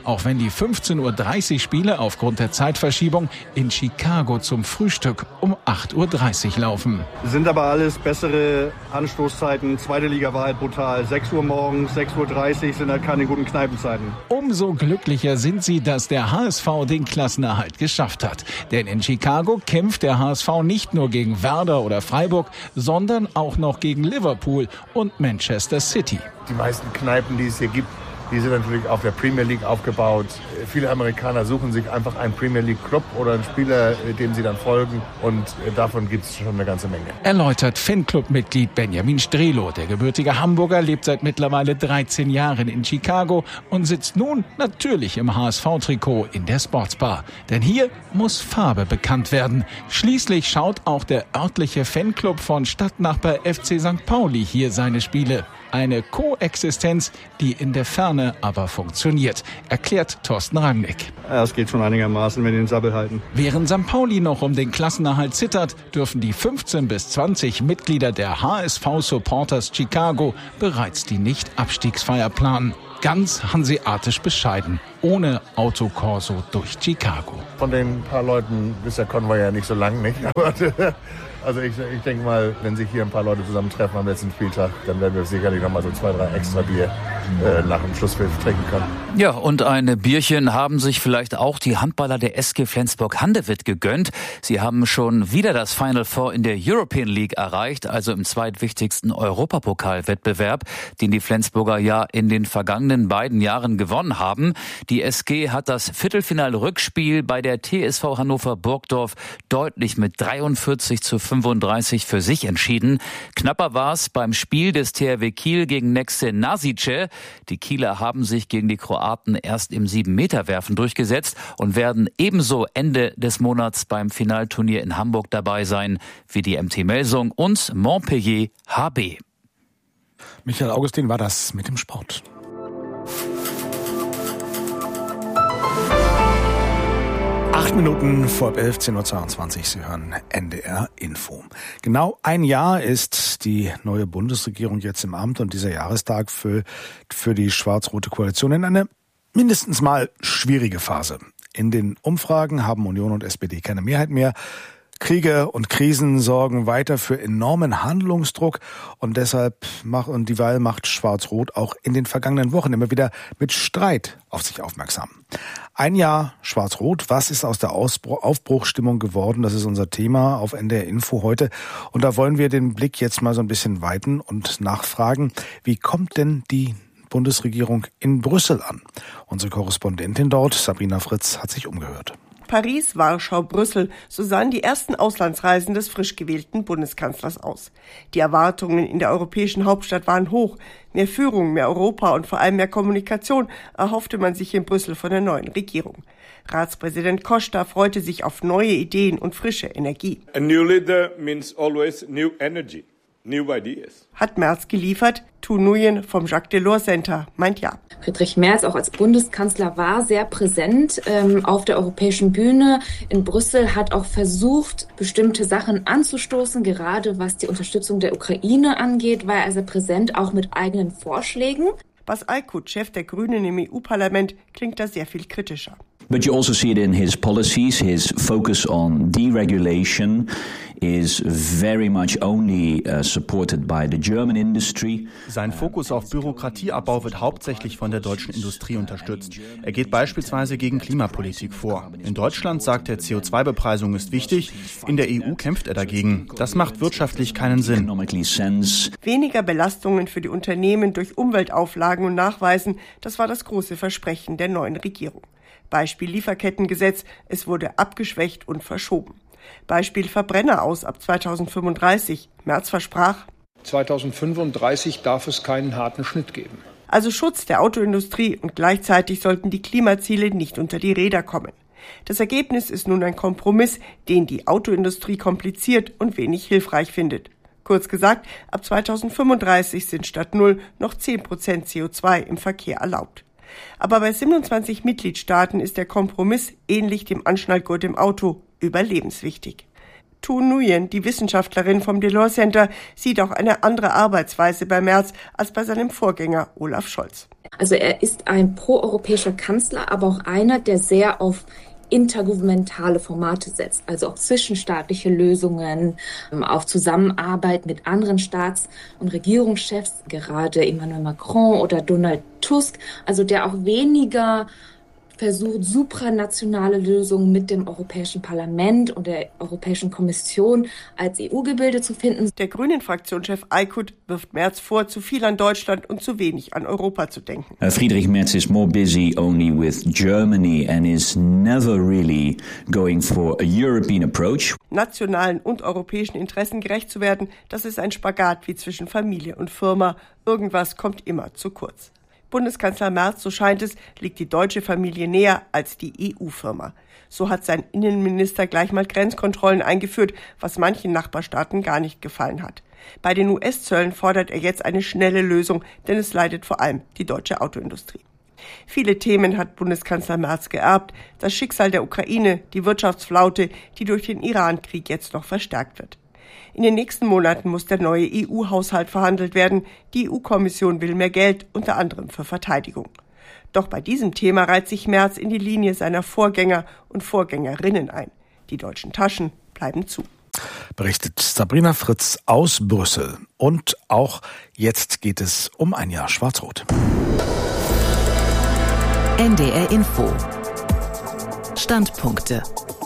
auch wenn die fünfzehn Uhr dreißig Spiele aufgrund der Zeitverschiebung in Chicago zum Frühstück um acht Uhr dreißig laufen. Sind aber alles bessere Anstoßzeiten. Zweite Liga war halt brutal. sechs Uhr morgens, sechs Uhr dreißig sind halt keine guten Kneipenzeiten. Umso glücklicher sind sie, dass der H S V den Klassenerhalt geschafft hat. Denn in Chicago kämpft der H S V nicht nur gegen Werder oder Freiburg, sondern auch noch gegen Liverpool und Manchester City. Die meisten Kneipen, die es hier gibt, die sind natürlich auf der Premier League aufgebaut. Viele Amerikaner suchen sich einfach einen Premier League Club oder einen Spieler, dem sie dann folgen. Und davon gibt es schon eine ganze Menge. Erläutert Fanclub-Mitglied Benjamin Strelo. Der gebürtige Hamburger lebt seit mittlerweile dreizehn Jahren in Chicago und sitzt nun natürlich im H S V-Trikot in der Sportsbar. Denn hier muss Farbe bekannt werden. Schließlich schaut auch der örtliche Fanclub von Stadtnachbar F C Sankt Pauli hier seine Spiele. Eine Koexistenz, die in der Ferne aber funktioniert, erklärt Thorsten Rangnick. Ja, es geht schon einigermaßen, wenn die den Sabbel halten. Während Sankt Pauli noch um den Klassenerhalt zittert, dürfen die fünfzehn bis zwanzig Mitglieder der H S V-Supporters Chicago bereits die Nicht-Abstiegsfeier planen. Ganz hanseatisch bescheiden, ohne Autokorso durch Chicago. Von den paar Leuten ist der Konvoi ja nicht so lang, nicht? Aber also ich, ich denke mal, wenn sich hier ein paar Leute zusammentreffen am letzten Spieltag, dann werden wir sicherlich noch mal so zwei, drei extra Bier äh, nach dem Schlusspfiff trinken können. Ja, und ein Bierchen haben sich vielleicht auch die Handballer der S G Flensburg-Handewitt gegönnt. Sie haben schon wieder das Final Four in der European League erreicht, also im zweitwichtigsten Europapokalwettbewerb, den die Flensburger ja in den vergangenen beiden Jahren gewonnen haben. Die S G hat das Viertelfinal-Rückspiel bei der T S V Hannover Burgdorf deutlich mit dreiundvierzig zu fünfunddreißig für sich entschieden. Knapper war es beim Spiel des T H W Kiel gegen Nexe Nasice. Die Kieler haben sich gegen die Kroaten erst im sieben-Meter-Werfen durchgesetzt und werden ebenso Ende des Monats beim Finalturnier in Hamburg dabei sein wie die M T Melsung und Montpellier H B. Michael Augustin war das mit dem Sport. Acht Minuten vor elfzehn Uhr zweiundzwanzig. Sie hören N D R Info. Genau ein Jahr ist die neue Bundesregierung jetzt im Amt und dieser Jahrestag für, für die schwarz-rote Koalition in eine mindestens mal schwierige Phase. In den Umfragen haben Union und S P D keine Mehrheit mehr. Kriege und Krisen sorgen weiter für enormen Handlungsdruck und deshalb macht und dieweil macht Schwarz-Rot auch in den vergangenen Wochen immer wieder mit Streit auf sich aufmerksam. Ein Jahr Schwarz-Rot, was ist aus der Ausbruch, Aufbruchstimmung geworden? Das ist unser Thema auf N D R Info heute und da wollen wir den Blick jetzt mal so ein bisschen weiten und nachfragen, wie kommt denn die Bundesregierung in Brüssel an? Unsere Korrespondentin dort, Sabrina Fritz, hat sich umgehört. Paris, Warschau, Brüssel, so sahen die ersten Auslandsreisen des frisch gewählten Bundeskanzlers aus. Die Erwartungen in der europäischen Hauptstadt waren hoch. Mehr Führung, mehr Europa und vor allem mehr Kommunikation erhoffte man sich in Brüssel von der neuen Regierung. Ratspräsident Costa freute sich auf neue Ideen und frische Energie. A new leader means always new energy. New ideas. Hat Merz geliefert? Tu Nguyen vom Jacques Delors Center meint ja. Friedrich Merz auch als Bundeskanzler war sehr präsent ähm, auf der europäischen Bühne. In Brüssel hat auch versucht, bestimmte Sachen anzustoßen. Gerade was die Unterstützung der Ukraine angeht, war er sehr präsent, auch mit eigenen Vorschlägen. Bas Eickhout, Chef der Grünen im E U-Parlament, klingt da sehr viel kritischer. But you also see it in his policies. His focus on deregulation is very much only uh, supported by the German industry. Sein Fokus auf Bürokratieabbau wird hauptsächlich von der deutschen Industrie unterstützt. Er geht beispielsweise gegen Klimapolitik vor. In Deutschland sagt er, C O zwei Bepreisung ist wichtig. In der E U kämpft er dagegen. Das macht wirtschaftlich keinen Sinn. Weniger Belastungen für die Unternehmen durch Umweltauflagen und Nachweisen, das war das große Versprechen der neuen Regierung. Beispiel Lieferkettengesetz, es wurde abgeschwächt und verschoben. Beispiel Verbrenner aus ab zweitausendfünfunddreißig. Merz versprach, zweitausendfünfunddreißig darf es keinen harten Schnitt geben. Also Schutz der Autoindustrie und gleichzeitig sollten die Klimaziele nicht unter die Räder kommen. Das Ergebnis ist nun ein Kompromiss, den die Autoindustrie kompliziert und wenig hilfreich findet. Kurz gesagt, ab zweitausendfünfunddreißig sind statt null noch zehn Prozent C O zwei im Verkehr erlaubt. Aber bei siebenundzwanzig Mitgliedstaaten ist der Kompromiss, ähnlich dem Anschnallgurt im Auto, überlebenswichtig. Tu Nguyen, die Wissenschaftlerin vom Delors Center, sieht auch eine andere Arbeitsweise bei Merz als bei seinem Vorgänger Olaf Scholz. Also er ist ein proeuropäischer Kanzler, aber auch einer, der sehr auf intergouvernementale Formate setzt, also auf zwischenstaatliche Lösungen, auf Zusammenarbeit mit anderen Staats- und Regierungschefs, gerade Emmanuel Macron oder Donald Tusk, also der auch weniger versucht, supranationale Lösungen mit dem Europäischen Parlament und der Europäischen Kommission als E U-Gebilde zu finden. Der Grünen-Fraktionschef Aykut wirft Merz vor, zu viel an Deutschland und zu wenig an Europa zu denken. Uh, Friedrich Merz is more busy only with Germany and is never really going for a European approach. Nationalen und europäischen Interessen gerecht zu werden, das ist ein Spagat wie zwischen Familie und Firma. Irgendwas kommt immer zu kurz. Bundeskanzler Merz, so scheint es, liegt die deutsche Familie näher als die E U-Firma. So hat sein Innenminister gleich mal Grenzkontrollen eingeführt, was manchen Nachbarstaaten gar nicht gefallen hat. Bei den U S-Zöllen fordert er jetzt eine schnelle Lösung, denn es leidet vor allem die deutsche Autoindustrie. Viele Themen hat Bundeskanzler Merz geerbt. Das Schicksal der Ukraine, die Wirtschaftsflaute, die durch den Iran-Krieg jetzt noch verstärkt wird. In den nächsten Monaten muss der neue E U-Haushalt verhandelt werden. Die E U-Kommission will mehr Geld, unter anderem für Verteidigung. Doch bei diesem Thema reiht sich Merz in die Linie seiner Vorgänger und Vorgängerinnen ein. Die deutschen Taschen bleiben zu. Berichtet Sabrina Fritz aus Brüssel. Und auch jetzt geht es um ein Jahr Schwarz-Rot. N D R Info. Standpunkte.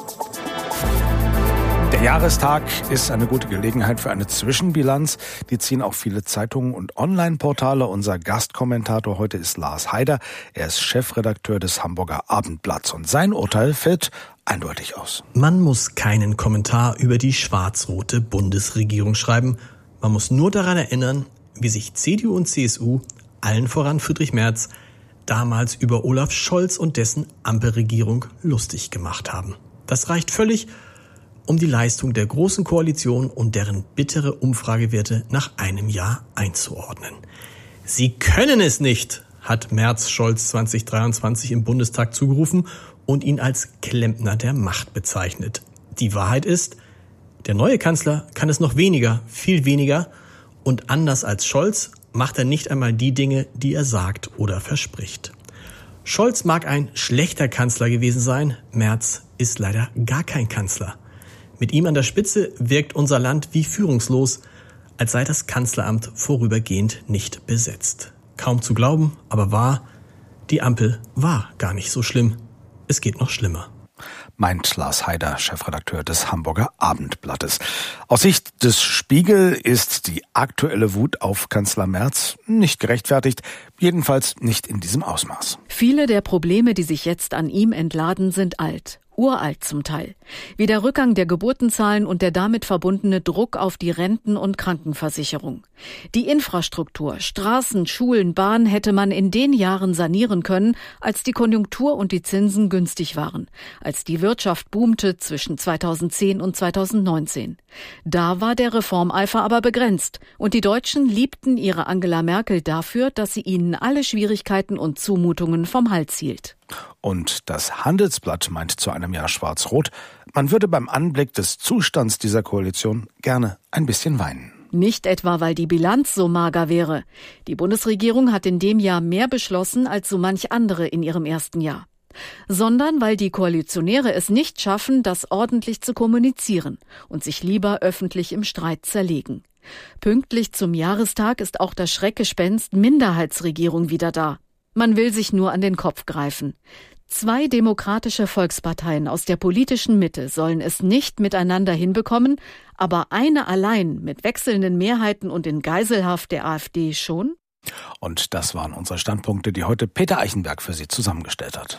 Der Jahrestag ist eine gute Gelegenheit für eine Zwischenbilanz. Die ziehen auch viele Zeitungen und Online-Portale. Unser Gastkommentator heute ist Lars Heider. Er ist Chefredakteur des Hamburger Abendblatts und sein Urteil fällt eindeutig aus. Man muss keinen Kommentar über die schwarz-rote Bundesregierung schreiben. Man muss nur daran erinnern, wie sich C D U und C S U, allen voran Friedrich Merz, damals über Olaf Scholz und dessen Ampelregierung lustig gemacht haben. Das reicht völlig, um die Leistung der Großen Koalition und deren bittere Umfragewerte nach einem Jahr einzuordnen. Sie können es nicht, hat Merz Scholz zwanzig dreiundzwanzig im Bundestag zugerufen und ihn als Klempner der Macht bezeichnet. Die Wahrheit ist, der neue Kanzler kann es noch weniger, viel weniger, und anders als Scholz macht er nicht einmal die Dinge, die er sagt oder verspricht. Scholz mag ein schlechter Kanzler gewesen sein, Merz ist leider gar kein Kanzler. Mit ihm an der Spitze wirkt unser Land wie führungslos, als sei das Kanzleramt vorübergehend nicht besetzt. Kaum zu glauben, aber wahr, die Ampel war gar nicht so schlimm. Es geht noch schlimmer. Meint Lars Heider, Chefredakteur des Hamburger Abendblattes. Aus Sicht des Spiegel ist die aktuelle Wut auf Kanzler Merz nicht gerechtfertigt, jedenfalls nicht in diesem Ausmaß. Viele der Probleme, die sich jetzt an ihm entladen, sind alt. Uralt zum Teil. Wie der Rückgang der Geburtenzahlen und der damit verbundene Druck auf die Renten- und Krankenversicherung. Die Infrastruktur, Straßen, Schulen, Bahn hätte man in den Jahren sanieren können, als die Konjunktur und die Zinsen günstig waren, als die Wirtschaft boomte zwischen zweitausendzehn und zweitausendneunzehn. Da war der Reformeifer aber begrenzt und die Deutschen liebten ihre Angela Merkel dafür, dass sie ihnen alle Schwierigkeiten und Zumutungen vom Hals hielt. Und das Handelsblatt meint zu einem Jahr Schwarz-Rot, man würde beim Anblick des Zustands dieser Koalition gerne ein bisschen weinen. Nicht etwa, weil die Bilanz so mager wäre. Die Bundesregierung hat in dem Jahr mehr beschlossen als so manch andere in ihrem ersten Jahr. Sondern weil die Koalitionäre es nicht schaffen, das ordentlich zu kommunizieren und sich lieber öffentlich im Streit zerlegen. Pünktlich zum Jahrestag ist auch das Schreckgespenst Minderheitsregierung wieder da. Man will sich nur an den Kopf greifen. Zwei demokratische Volksparteien aus der politischen Mitte sollen es nicht miteinander hinbekommen, aber eine allein mit wechselnden Mehrheiten und in Geiselhaft der AfD schon? Und das waren unsere Standpunkte, die heute Peter Eichenberg für Sie zusammengestellt hat.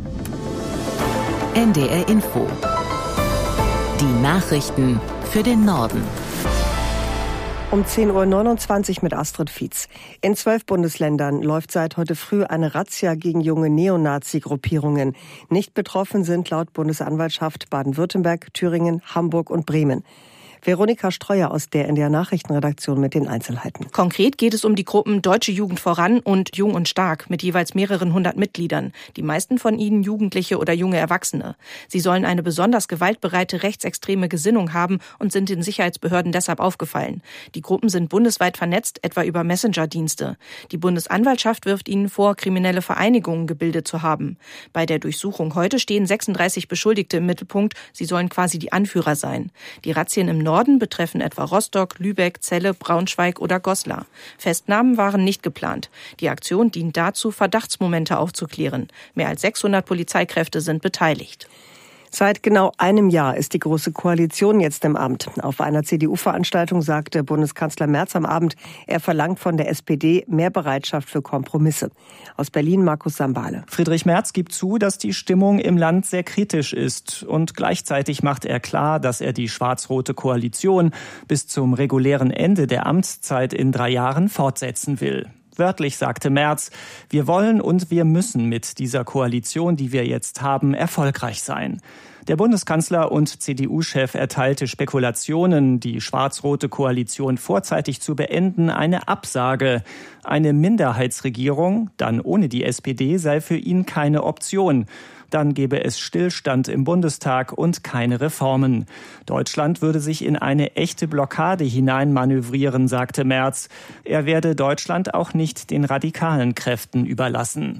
N D R Info. Die Nachrichten für den Norden. Um zehn Uhr neunundzwanzig mit Astrid Fietz. In zwölf Bundesländern läuft seit heute früh eine Razzia gegen junge Neonazi-Gruppierungen. Nicht betroffen sind laut Bundesanwaltschaft Baden-Württemberg, Thüringen, Hamburg und Bremen. Veronika Streuer aus der N D R-Nachrichtenredaktion mit den Einzelheiten. Konkret geht es um die Gruppen Deutsche Jugend voran und Jung und Stark mit jeweils mehreren hundert Mitgliedern. Die meisten von ihnen Jugendliche oder junge Erwachsene. Sie sollen eine besonders gewaltbereite rechtsextreme Gesinnung haben und sind den Sicherheitsbehörden deshalb aufgefallen. Die Gruppen sind bundesweit vernetzt, etwa über Messenger-Dienste. Die Bundesanwaltschaft wirft ihnen vor, kriminelle Vereinigungen gebildet zu haben. Bei der Durchsuchung heute stehen sechsunddreißig Beschuldigte im Mittelpunkt. Sie sollen quasi die Anführer sein. Die Razzien im Norden betreffen etwa Rostock, Lübeck, Celle, Braunschweig oder Goslar. Festnahmen waren nicht geplant. Die Aktion dient dazu, Verdachtsmomente aufzuklären. Mehr als sechshundert Polizeikräfte sind beteiligt. Seit genau einem Jahr ist die Große Koalition jetzt im Amt. Auf einer C D U-Veranstaltung sagte Bundeskanzler Merz am Abend, er verlangt von der S P D mehr Bereitschaft für Kompromisse. Aus Berlin Markus Sambale. Friedrich Merz gibt zu, dass die Stimmung im Land sehr kritisch ist. Und gleichzeitig macht er klar, dass er die schwarz-rote Koalition bis zum regulären Ende der Amtszeit in drei Jahren fortsetzen will. Wörtlich sagte Merz, wir wollen und wir müssen mit dieser Koalition, die wir jetzt haben, erfolgreich sein. Der Bundeskanzler und C D U-Chef erteilte Spekulationen, die schwarz-rote Koalition vorzeitig zu beenden, eine Absage. Eine Minderheitsregierung, dann ohne die S P D, sei für ihn keine Option. Dann gäbe es Stillstand im Bundestag und keine Reformen. Deutschland würde sich in eine echte Blockade hineinmanövrieren, sagte Merz. Er werde Deutschland auch nicht den radikalen Kräften überlassen.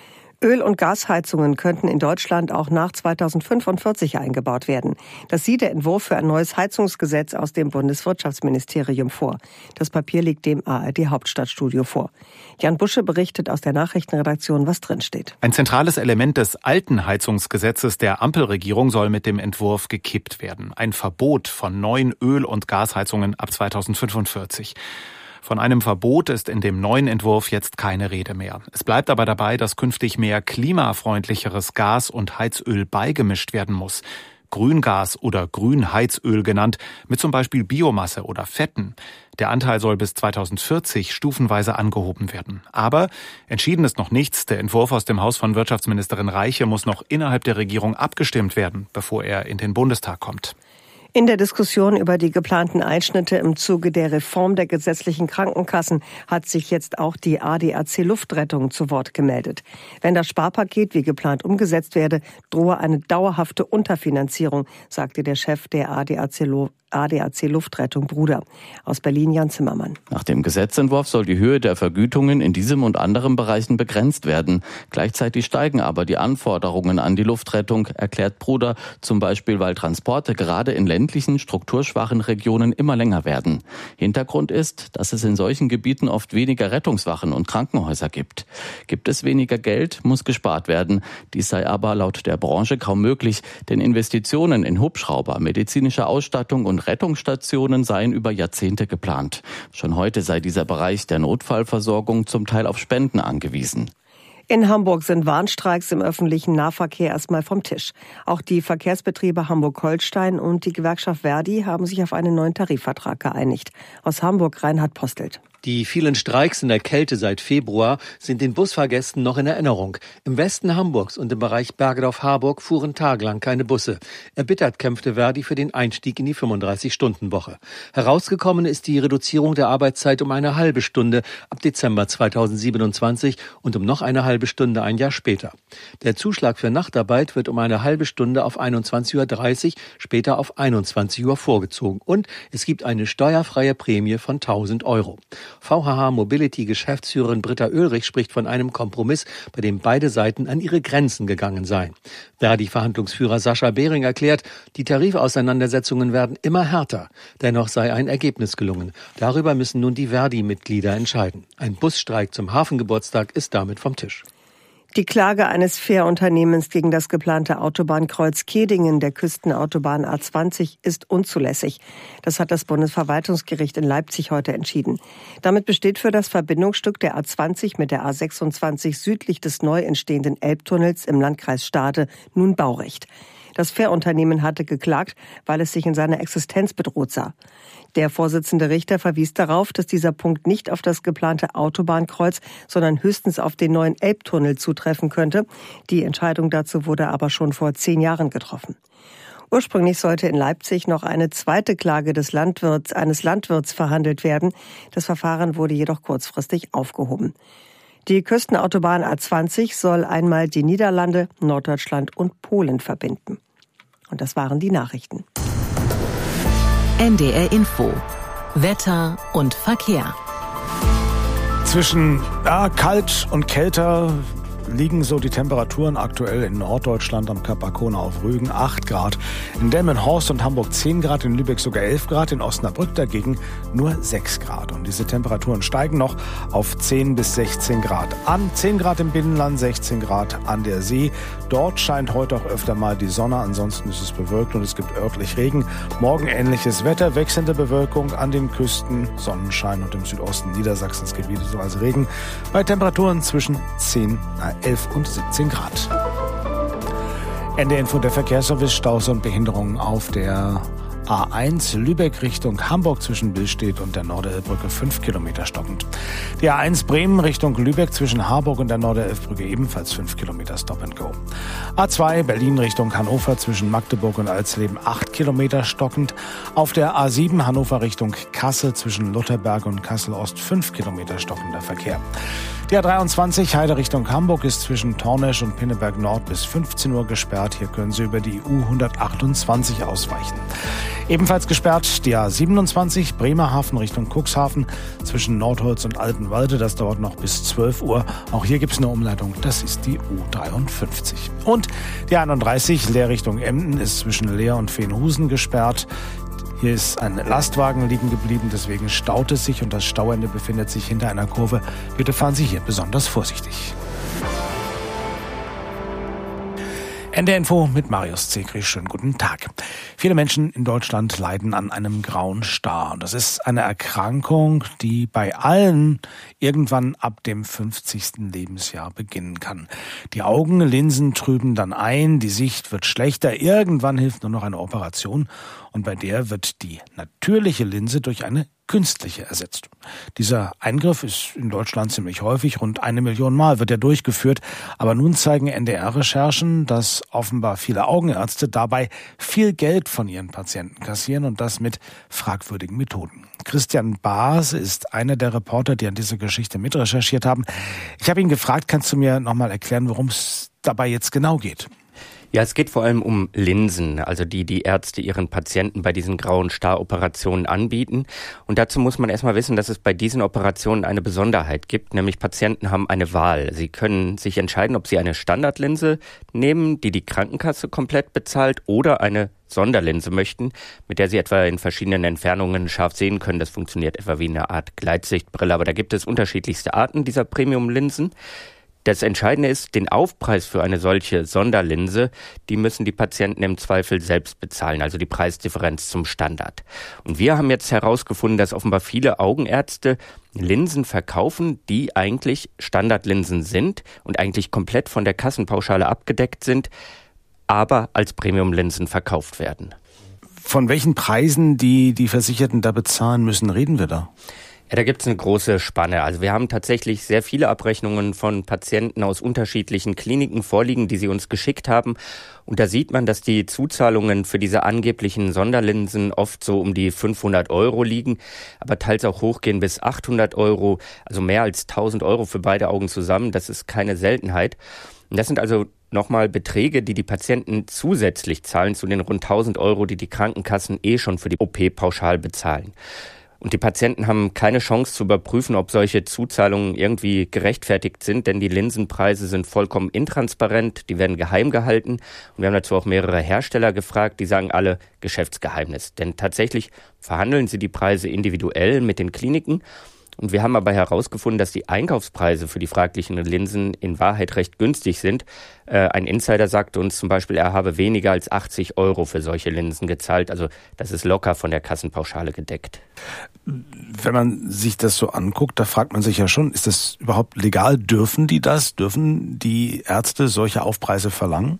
Öl- und Gasheizungen könnten in Deutschland auch nach zweitausendfünfundvierzig eingebaut werden. Das sieht der Entwurf für ein neues Heizungsgesetz aus dem Bundeswirtschaftsministerium vor. Das Papier liegt dem A R D-Hauptstadtstudio vor. Jan Busche berichtet aus der Nachrichtenredaktion, was drinsteht. Ein zentrales Element des alten Heizungsgesetzes der Ampelregierung soll mit dem Entwurf gekippt werden. Ein Verbot von neuen Öl- und Gasheizungen ab zweitausendfünfundvierzig. Von einem Verbot ist in dem neuen Entwurf jetzt keine Rede mehr. Es bleibt aber dabei, dass künftig mehr klimafreundlicheres Gas und Heizöl beigemischt werden muss. Grüngas oder Grünheizöl genannt, mit zum Beispiel Biomasse oder Fetten. Der Anteil soll bis zweitausendvierzig stufenweise angehoben werden. Aber entschieden ist noch nichts. Der Entwurf aus dem Haus von Wirtschaftsministerin Reiche muss noch innerhalb der Regierung abgestimmt werden, bevor er in den Bundestag kommt. In der Diskussion über die geplanten Einschnitte im Zuge der Reform der gesetzlichen Krankenkassen hat sich jetzt auch die A D A C Luftrettung zu Wort gemeldet. Wenn das Sparpaket wie geplant umgesetzt werde, drohe eine dauerhafte Unterfinanzierung, sagte der Chef der A D A C A D A C Luftrettung Bruder. Aus Berlin Jan Zimmermann. Nach dem Gesetzentwurf soll die Höhe der Vergütungen in diesem und anderen Bereichen begrenzt werden. Gleichzeitig steigen aber die Anforderungen an die Luftrettung, erklärt Bruder, zum Beispiel weil Transporte gerade in ländlichen, strukturschwachen Regionen immer länger werden. Hintergrund ist, dass es in solchen Gebieten oft weniger Rettungswachen und Krankenhäuser gibt. Gibt es weniger Geld, muss gespart werden. Dies sei aber laut der Branche kaum möglich, denn Investitionen in Hubschrauber, medizinische Ausstattung und Rettungsstationen seien über Jahrzehnte geplant. Schon heute sei dieser Bereich der Notfallversorgung zum Teil auf Spenden angewiesen. In Hamburg sind Warnstreiks im öffentlichen Nahverkehr erstmal vom Tisch. Auch die Verkehrsbetriebe Hamburg-Holstein und die Gewerkschaft Verdi haben sich auf einen neuen Tarifvertrag geeinigt. Aus Hamburg Reinhard Postelt. Die vielen Streiks in der Kälte seit Februar sind den Busfahrgästen noch in Erinnerung. Im Westen Hamburgs und im Bereich Bergedorf-Harburg fuhren tagelang keine Busse. Erbittert kämpfte Verdi für den Einstieg in die fünfunddreißig-Stunden-Woche. Herausgekommen ist die Reduzierung der Arbeitszeit um eine halbe Stunde ab Dezember zweitausendsiebenundzwanzig und um noch eine halbe Stunde ein Jahr später. Der Zuschlag für Nachtarbeit wird um eine halbe Stunde auf einundzwanzig Uhr dreißig, später auf einundzwanzig Uhr vorgezogen. Und es gibt eine steuerfreie Prämie von tausend Euro. V H H Mobility-Geschäftsführerin Britta Oehlrich spricht von einem Kompromiss, bei dem beide Seiten an ihre Grenzen gegangen seien. Verdi-Verhandlungsführer Sascha Behring erklärt, die Tarifauseinandersetzungen werden immer härter. Dennoch sei ein Ergebnis gelungen. Darüber müssen nun die Verdi-Mitglieder entscheiden. Ein Busstreik zum Hafengeburtstag ist damit vom Tisch. Die Klage eines Fährunternehmens gegen das geplante Autobahnkreuz Kehdingen der Küstenautobahn A zwanzig ist unzulässig. Das hat das Bundesverwaltungsgericht in Leipzig heute entschieden. Damit besteht für das Verbindungsstück der A zwanzig mit der A sechsundzwanzig südlich des neu entstehenden Elbtunnels im Landkreis Stade nun Baurecht. Das Fährunternehmen hatte geklagt, weil es sich in seiner Existenz bedroht sah. Der Vorsitzende Richter verwies darauf, dass dieser Punkt nicht auf das geplante Autobahnkreuz, sondern höchstens auf den neuen Elbtunnel zutreffen könnte. Die Entscheidung dazu wurde aber schon vor zehn Jahren getroffen. Ursprünglich sollte in Leipzig noch eine zweite Klage des Landwirts, eines Landwirts verhandelt werden. Das Verfahren wurde jedoch kurzfristig aufgehoben. Die Küstenautobahn A zwanzig soll einmal die Niederlande, Norddeutschland und Polen verbinden. Und das waren die Nachrichten. N D R Info. Wetter und Verkehr. Zwischen ja, kalt und kälter liegen so die Temperaturen aktuell in Norddeutschland am Kap Arkona auf Rügen acht Grad, in Delmenhorst und Hamburg zehn Grad, in Lübeck sogar elf Grad, in Osnabrück dagegen nur sechs Grad. Und diese Temperaturen steigen noch auf zehn bis sechzehn Grad an. zehn Grad im Binnenland, sechzehn Grad an der See. Dort scheint heute auch öfter mal die Sonne, ansonsten ist es bewölkt und es gibt örtlich Regen. Morgen ähnliches Wetter, wechselnde Bewölkung an den Küsten, Sonnenschein und im Südosten Niedersachsens gebietsweise Regen. Bei Temperaturen zwischen zehn, elf und siebzehn Grad. Ende Info der Verkehrsservice, Staus und Behinderungen auf der A eins Lübeck Richtung Hamburg zwischen Billstedt und der Norderelbbrücke fünf Kilometer stockend. Die A eins Bremen Richtung Lübeck zwischen Harburg und der Norderelbbrücke ebenfalls fünf Kilometer Stop and Go. A zwei Berlin Richtung Hannover zwischen Magdeburg und Alsleben acht Kilometer stockend. Auf der A sieben Hannover Richtung Kassel zwischen Lutherberg und Kassel Ost fünf Kilometer stockender Verkehr. Die A dreiundzwanzig Heide Richtung Hamburg ist zwischen Tornesch und Pinneberg Nord bis fünfzehn Uhr gesperrt. Hier können Sie über die U hundertachtundzwanzig ausweichen. Ebenfalls gesperrt die A siebenundzwanzig Bremerhaven Richtung Cuxhaven zwischen Nordholz und Altenwalde. Das dauert noch bis zwölf Uhr. Auch hier gibt es eine Umleitung. Das ist die U dreiundfünfzig. Und die einunddreißig Leer Richtung Emden ist zwischen Leer und Veenhusen gesperrt. Hier ist ein Lastwagen liegen geblieben, deswegen staut es sich und das Stauende befindet sich hinter einer Kurve. Bitte fahren Sie hier besonders vorsichtig. N D R Info mit Marius Zekri. Schönen guten Tag. Viele Menschen in Deutschland leiden an einem grauen Star. Das ist eine Erkrankung, die bei allen irgendwann ab dem fünfzigsten Lebensjahr beginnen kann. Die Augenlinsen trüben dann ein, die Sicht wird schlechter. Irgendwann hilft nur noch eine Operation und bei der wird die natürliche Linse durch eine künstliche ersetzt. Dieser Eingriff ist in Deutschland ziemlich häufig, rund eine Million Mal wird er durchgeführt. Aber nun zeigen N D R-Recherchen, dass offenbar viele Augenärzte dabei viel Geld von ihren Patienten kassieren und das mit fragwürdigen Methoden. Christian Baas ist einer der Reporter, die an dieser Geschichte mitrecherchiert haben. Ich habe ihn gefragt, kannst du mir nochmal erklären, worum es dabei jetzt genau geht? Ja, es geht vor allem um Linsen, also die die Ärzte ihren Patienten bei diesen grauen Star-Operationen anbieten. Und dazu muss man erstmal wissen, dass es bei diesen Operationen eine Besonderheit gibt, nämlich Patienten haben eine Wahl. Sie können sich entscheiden, ob sie eine Standardlinse nehmen, die die Krankenkasse komplett bezahlt, oder eine Sonderlinse möchten, mit der sie etwa in verschiedenen Entfernungen scharf sehen können. Das funktioniert etwa wie eine Art Gleitsichtbrille, aber da gibt es unterschiedlichste Arten dieser Premium-Linsen. Das Entscheidende ist, den Aufpreis für eine solche Sonderlinse, die müssen die Patienten im Zweifel selbst bezahlen, also die Preisdifferenz zum Standard. Und wir haben jetzt herausgefunden, dass offenbar viele Augenärzte Linsen verkaufen, die eigentlich Standardlinsen sind und eigentlich komplett von der Kassenpauschale abgedeckt sind, aber als Premiumlinsen verkauft werden. Von welchen Preisen, die die Versicherten da bezahlen müssen, reden wir da? Ja, da gibt es eine große Spanne. Also wir haben tatsächlich sehr viele Abrechnungen von Patienten aus unterschiedlichen Kliniken vorliegen, die sie uns geschickt haben. Und da sieht man, dass die Zuzahlungen für diese angeblichen Sonderlinsen oft so um die fünfhundert Euro liegen, aber teils auch hochgehen bis achthundert Euro, also mehr als tausend Euro für beide Augen zusammen. Das ist keine Seltenheit. Und das sind also nochmal Beträge, die die Patienten zusätzlich zahlen zu den rund tausend Euro, die die Krankenkassen eh schon für die O P pauschal bezahlen. Und die Patienten haben keine Chance zu überprüfen, ob solche Zuzahlungen irgendwie gerechtfertigt sind, denn die Linsenpreise sind vollkommen intransparent, die werden geheim gehalten. Und wir haben dazu auch mehrere Hersteller gefragt, die sagen alle Geschäftsgeheimnis. Denn tatsächlich verhandeln sie die Preise individuell mit den Kliniken. Und wir haben aber herausgefunden, dass die Einkaufspreise für die fraglichen Linsen in Wahrheit recht günstig sind. Äh, ein Insider sagte uns zum Beispiel, er habe weniger als achtzig Euro für solche Linsen gezahlt. Also das ist locker von der Kassenpauschale gedeckt. Wenn man sich das so anguckt, da fragt man sich ja schon, ist das überhaupt legal? Dürfen die das? Dürfen die Ärzte solche Aufpreise verlangen?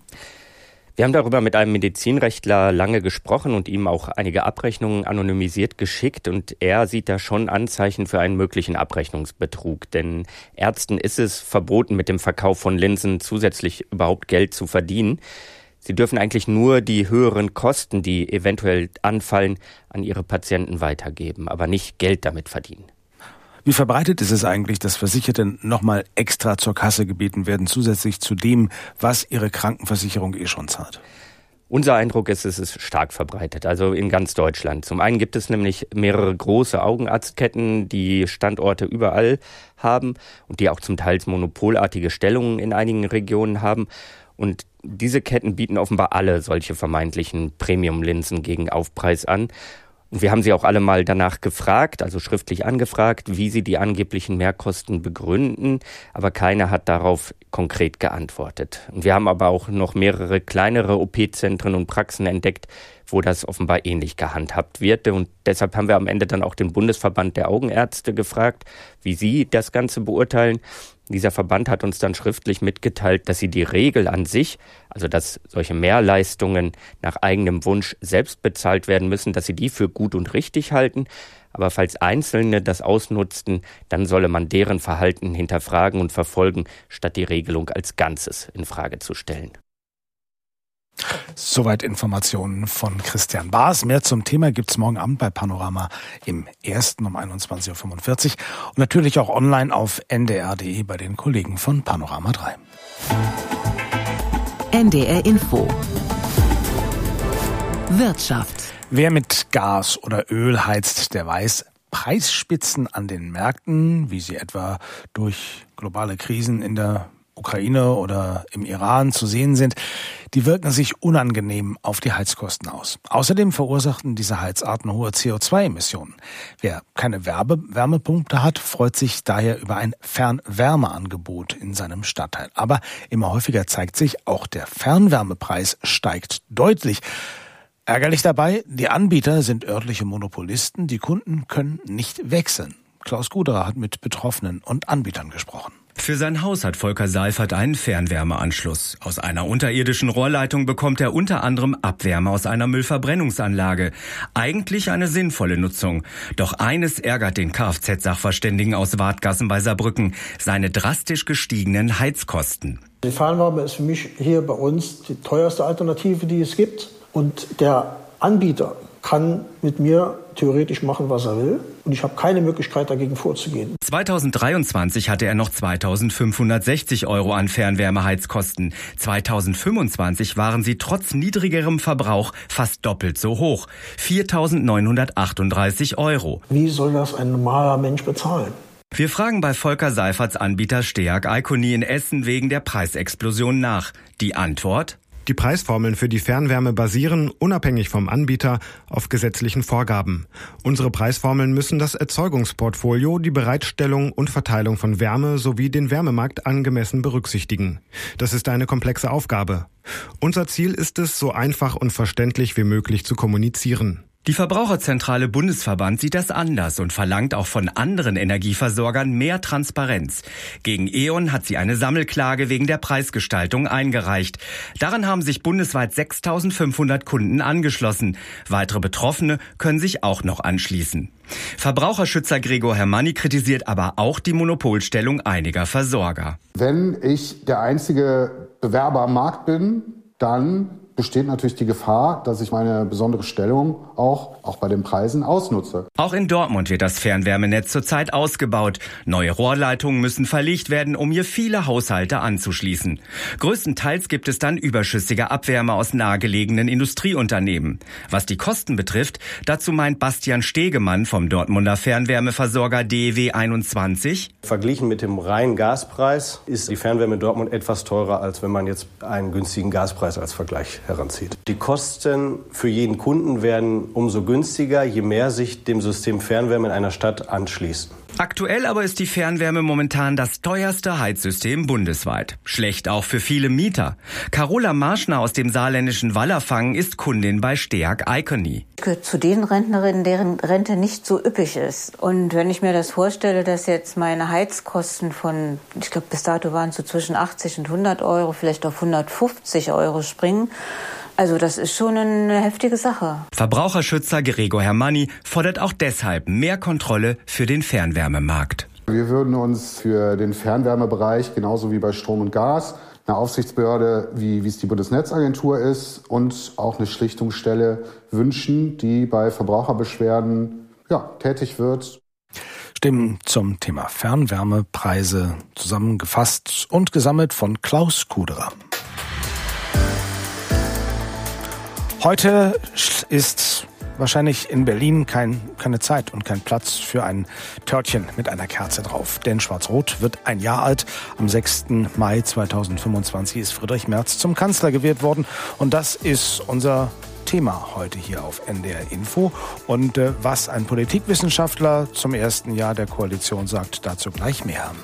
Wir haben darüber mit einem Medizinrechtler lange gesprochen und ihm auch einige Abrechnungen anonymisiert geschickt. Und er sieht da schon Anzeichen für einen möglichen Abrechnungsbetrug. Denn Ärzten ist es verboten, mit dem Verkauf von Linsen zusätzlich überhaupt Geld zu verdienen. Sie dürfen eigentlich nur die höheren Kosten, die eventuell anfallen, an ihre Patienten weitergeben, aber nicht Geld damit verdienen. Wie verbreitet ist es eigentlich, dass Versicherte nochmal extra zur Kasse gebeten werden, zusätzlich zu dem, was ihre Krankenversicherung eh schon zahlt? Unser Eindruck ist, es ist stark verbreitet, also in ganz Deutschland. Zum einen gibt es nämlich mehrere große Augenarztketten, die Standorte überall haben und die auch zum Teil monopolartige Stellungen in einigen Regionen haben. Und diese Ketten bieten offenbar alle solche vermeintlichen Premium-Linsen gegen Aufpreis an. Und wir haben sie auch alle mal danach gefragt, also schriftlich angefragt, wie sie die angeblichen Mehrkosten begründen, aber keiner hat darauf konkret geantwortet. Und wir haben aber auch noch mehrere kleinere O P-Zentren und Praxen entdeckt, wo das offenbar ähnlich gehandhabt wird. Und deshalb haben wir am Ende dann auch den Bundesverband der Augenärzte gefragt, wie sie das Ganze beurteilen. Dieser Verband hat uns dann schriftlich mitgeteilt, dass sie die Regel an sich, also dass solche Mehrleistungen nach eigenem Wunsch selbst bezahlt werden müssen, dass sie die für gut und richtig halten. Aber falls Einzelne das ausnutzten, dann solle man deren Verhalten hinterfragen und verfolgen, statt die Regelung als Ganzes in Frage zu stellen. Soweit Informationen von Christian Baas. Mehr zum Thema gibt's morgen Abend bei Panorama im Ersten um einundzwanzig Uhr fünfundvierzig und natürlich auch online auf n d r punkt d e bei den Kollegen von Panorama drei. N D R Info Wirtschaft. Wer mit Gas oder Öl heizt, der weiß, Preisspitzen an den Märkten, wie sie etwa durch globale Krisen in der Ukraine oder im Iran zu sehen sind, die wirken sich unangenehm auf die Heizkosten aus. Außerdem verursachten diese Heizarten hohe C O zwei Emissionen. Wer keine Werbe- Wärmepumpe hat, freut sich daher über ein Fernwärmeangebot in seinem Stadtteil. Aber immer häufiger zeigt sich, auch der Fernwärmepreis steigt deutlich. Ärgerlich dabei, die Anbieter sind örtliche Monopolisten, die Kunden können nicht wechseln. Klaus Guderer hat mit Betroffenen und Anbietern gesprochen. Für sein Haus hat Volker Seifert einen Fernwärmeanschluss. Aus einer unterirdischen Rohrleitung bekommt er unter anderem Abwärme aus einer Müllverbrennungsanlage. Eigentlich eine sinnvolle Nutzung. Doch eines ärgert den Kfz-Sachverständigen aus Wadgassen bei Saarbrücken: seine drastisch gestiegenen Heizkosten. Die Fernwärme ist für mich hier bei uns die teuerste Alternative, die es gibt. Und der Anbieter kann mit mir theoretisch machen, was er will. Und ich habe keine Möglichkeit, dagegen vorzugehen. zweitausenddreiundzwanzig hatte er noch zweitausendfünfhundertsechzig Euro an Fernwärmeheizkosten. zweitausendfünfundzwanzig waren sie trotz niedrigerem Verbrauch fast doppelt so hoch: viertausendneunhundertachtunddreißig Euro. Wie soll das ein normaler Mensch bezahlen? Wir fragen bei Volker Seiferts Anbieter Steag Iconi in Essen wegen der Preisexplosion nach. Die Antwort: Die Preisformeln für die Fernwärme basieren, unabhängig vom Anbieter, auf gesetzlichen Vorgaben. Unsere Preisformeln müssen das Erzeugungsportfolio, die Bereitstellung und Verteilung von Wärme sowie den Wärmemarkt angemessen berücksichtigen. Das ist eine komplexe Aufgabe. Unser Ziel ist es, so einfach und verständlich wie möglich zu kommunizieren. Die Verbraucherzentrale Bundesverband sieht das anders und verlangt auch von anderen Energieversorgern mehr Transparenz. Gegen E.ON hat sie eine Sammelklage wegen der Preisgestaltung eingereicht. Daran haben sich bundesweit sechstausendfünfhundert Kunden angeschlossen. Weitere Betroffene können sich auch noch anschließen. Verbraucherschützer Gregor Hermanni kritisiert aber auch die Monopolstellung einiger Versorger. Wenn ich der einzige Bewerber am Markt bin, dann besteht natürlich die Gefahr, dass ich meine besondere Stellung auch, auch bei den Preisen ausnutze. Auch in Dortmund wird das Fernwärmenetz zurzeit ausgebaut. Neue Rohrleitungen müssen verlegt werden, um hier viele Haushalte anzuschließen. Größtenteils gibt es dann überschüssige Abwärme aus nahegelegenen Industrieunternehmen. Was die Kosten betrifft, dazu meint Bastian Stegemann vom Dortmunder Fernwärmeversorger D E W einundzwanzig: Verglichen mit dem reinen Gaspreis ist die Fernwärme in Dortmund etwas teurer, als wenn man jetzt einen günstigen Gaspreis als Vergleich heranzieht. Die Kosten für jeden Kunden werden umso günstiger, je mehr sich dem System Fernwärme in einer Stadt anschließt. Aktuell aber ist die Fernwärme momentan das teuerste Heizsystem bundesweit. Schlecht auch für viele Mieter. Carola Marschner aus dem saarländischen Wallerfangen ist Kundin bei Steag Iconi. Ich gehöre zu den Rentnerinnen, deren Rente nicht so üppig ist. Und wenn ich mir das vorstelle, dass jetzt meine Heizkosten von, ich glaube bis dato waren es so zwischen achtzig und hundert Euro, vielleicht auf hundertfünfzig Euro springen, also das ist schon eine heftige Sache. Verbraucherschützer Gregor Hermanni fordert auch deshalb mehr Kontrolle für den Fernwärmemarkt. Wir würden uns für den Fernwärmebereich genauso wie bei Strom und Gas eine Aufsichtsbehörde, wie, wie es die Bundesnetzagentur ist, und auch eine Schlichtungsstelle wünschen, die bei Verbraucherbeschwerden ja, tätig wird. Stimmen zum Thema Fernwärmepreise zusammengefasst und gesammelt von Klaus Kuderer. Heute ist wahrscheinlich in Berlin kein, keine Zeit und kein Platz für ein Törtchen mit einer Kerze drauf. Denn Schwarz-Rot wird ein Jahr alt. Am sechsten Mai zweitausendfünfundzwanzig ist Friedrich Merz zum Kanzler gewählt worden. Und das ist unser Thema heute hier auf N D R Info. Und äh, was ein Politikwissenschaftler zum ersten Jahr der Koalition sagt, dazu gleich mehr.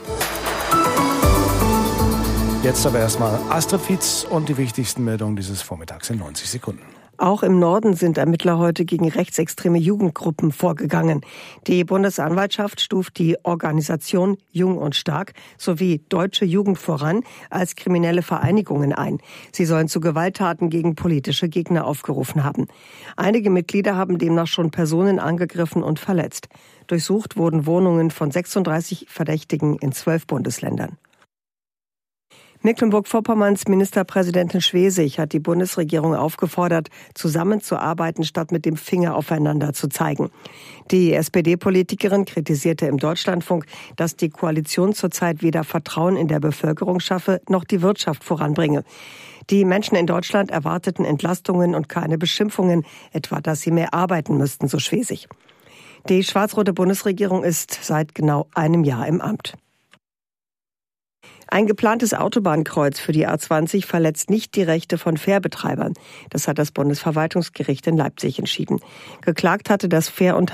Jetzt aber erstmal Astrid Fietz und die wichtigsten Meldungen dieses Vormittags in neunzig Sekunden. Auch im Norden sind Ermittler heute gegen rechtsextreme Jugendgruppen vorgegangen. Die Bundesanwaltschaft stuft die Organisation Jung und Stark sowie Deutsche Jugend voran als kriminelle Vereinigungen ein. Sie sollen zu Gewalttaten gegen politische Gegner aufgerufen haben. Einige Mitglieder haben demnach schon Personen angegriffen und verletzt. Durchsucht wurden Wohnungen von sechsunddreißig Verdächtigen in zwölf Bundesländern. Mecklenburg-Vorpommerns Ministerpräsidentin Schwesig hat die Bundesregierung aufgefordert, zusammenzuarbeiten, statt mit dem Finger aufeinander zu zeigen. Die S P D-Politikerin kritisierte im Deutschlandfunk, dass die Koalition zurzeit weder Vertrauen in der Bevölkerung schaffe, noch die Wirtschaft voranbringe. Die Menschen in Deutschland erwarteten Entlastungen und keine Beschimpfungen, etwa dass sie mehr arbeiten müssten, so Schwesig. Die schwarz-rote Bundesregierung ist seit genau einem Jahr im Amt. Ein geplantes Autobahnkreuz für die A zwanzig verletzt nicht die Rechte von Fährbetreibern. Das hat das Bundesverwaltungsgericht in Leipzig entschieden. Geklagt hatte das Fährunternehmen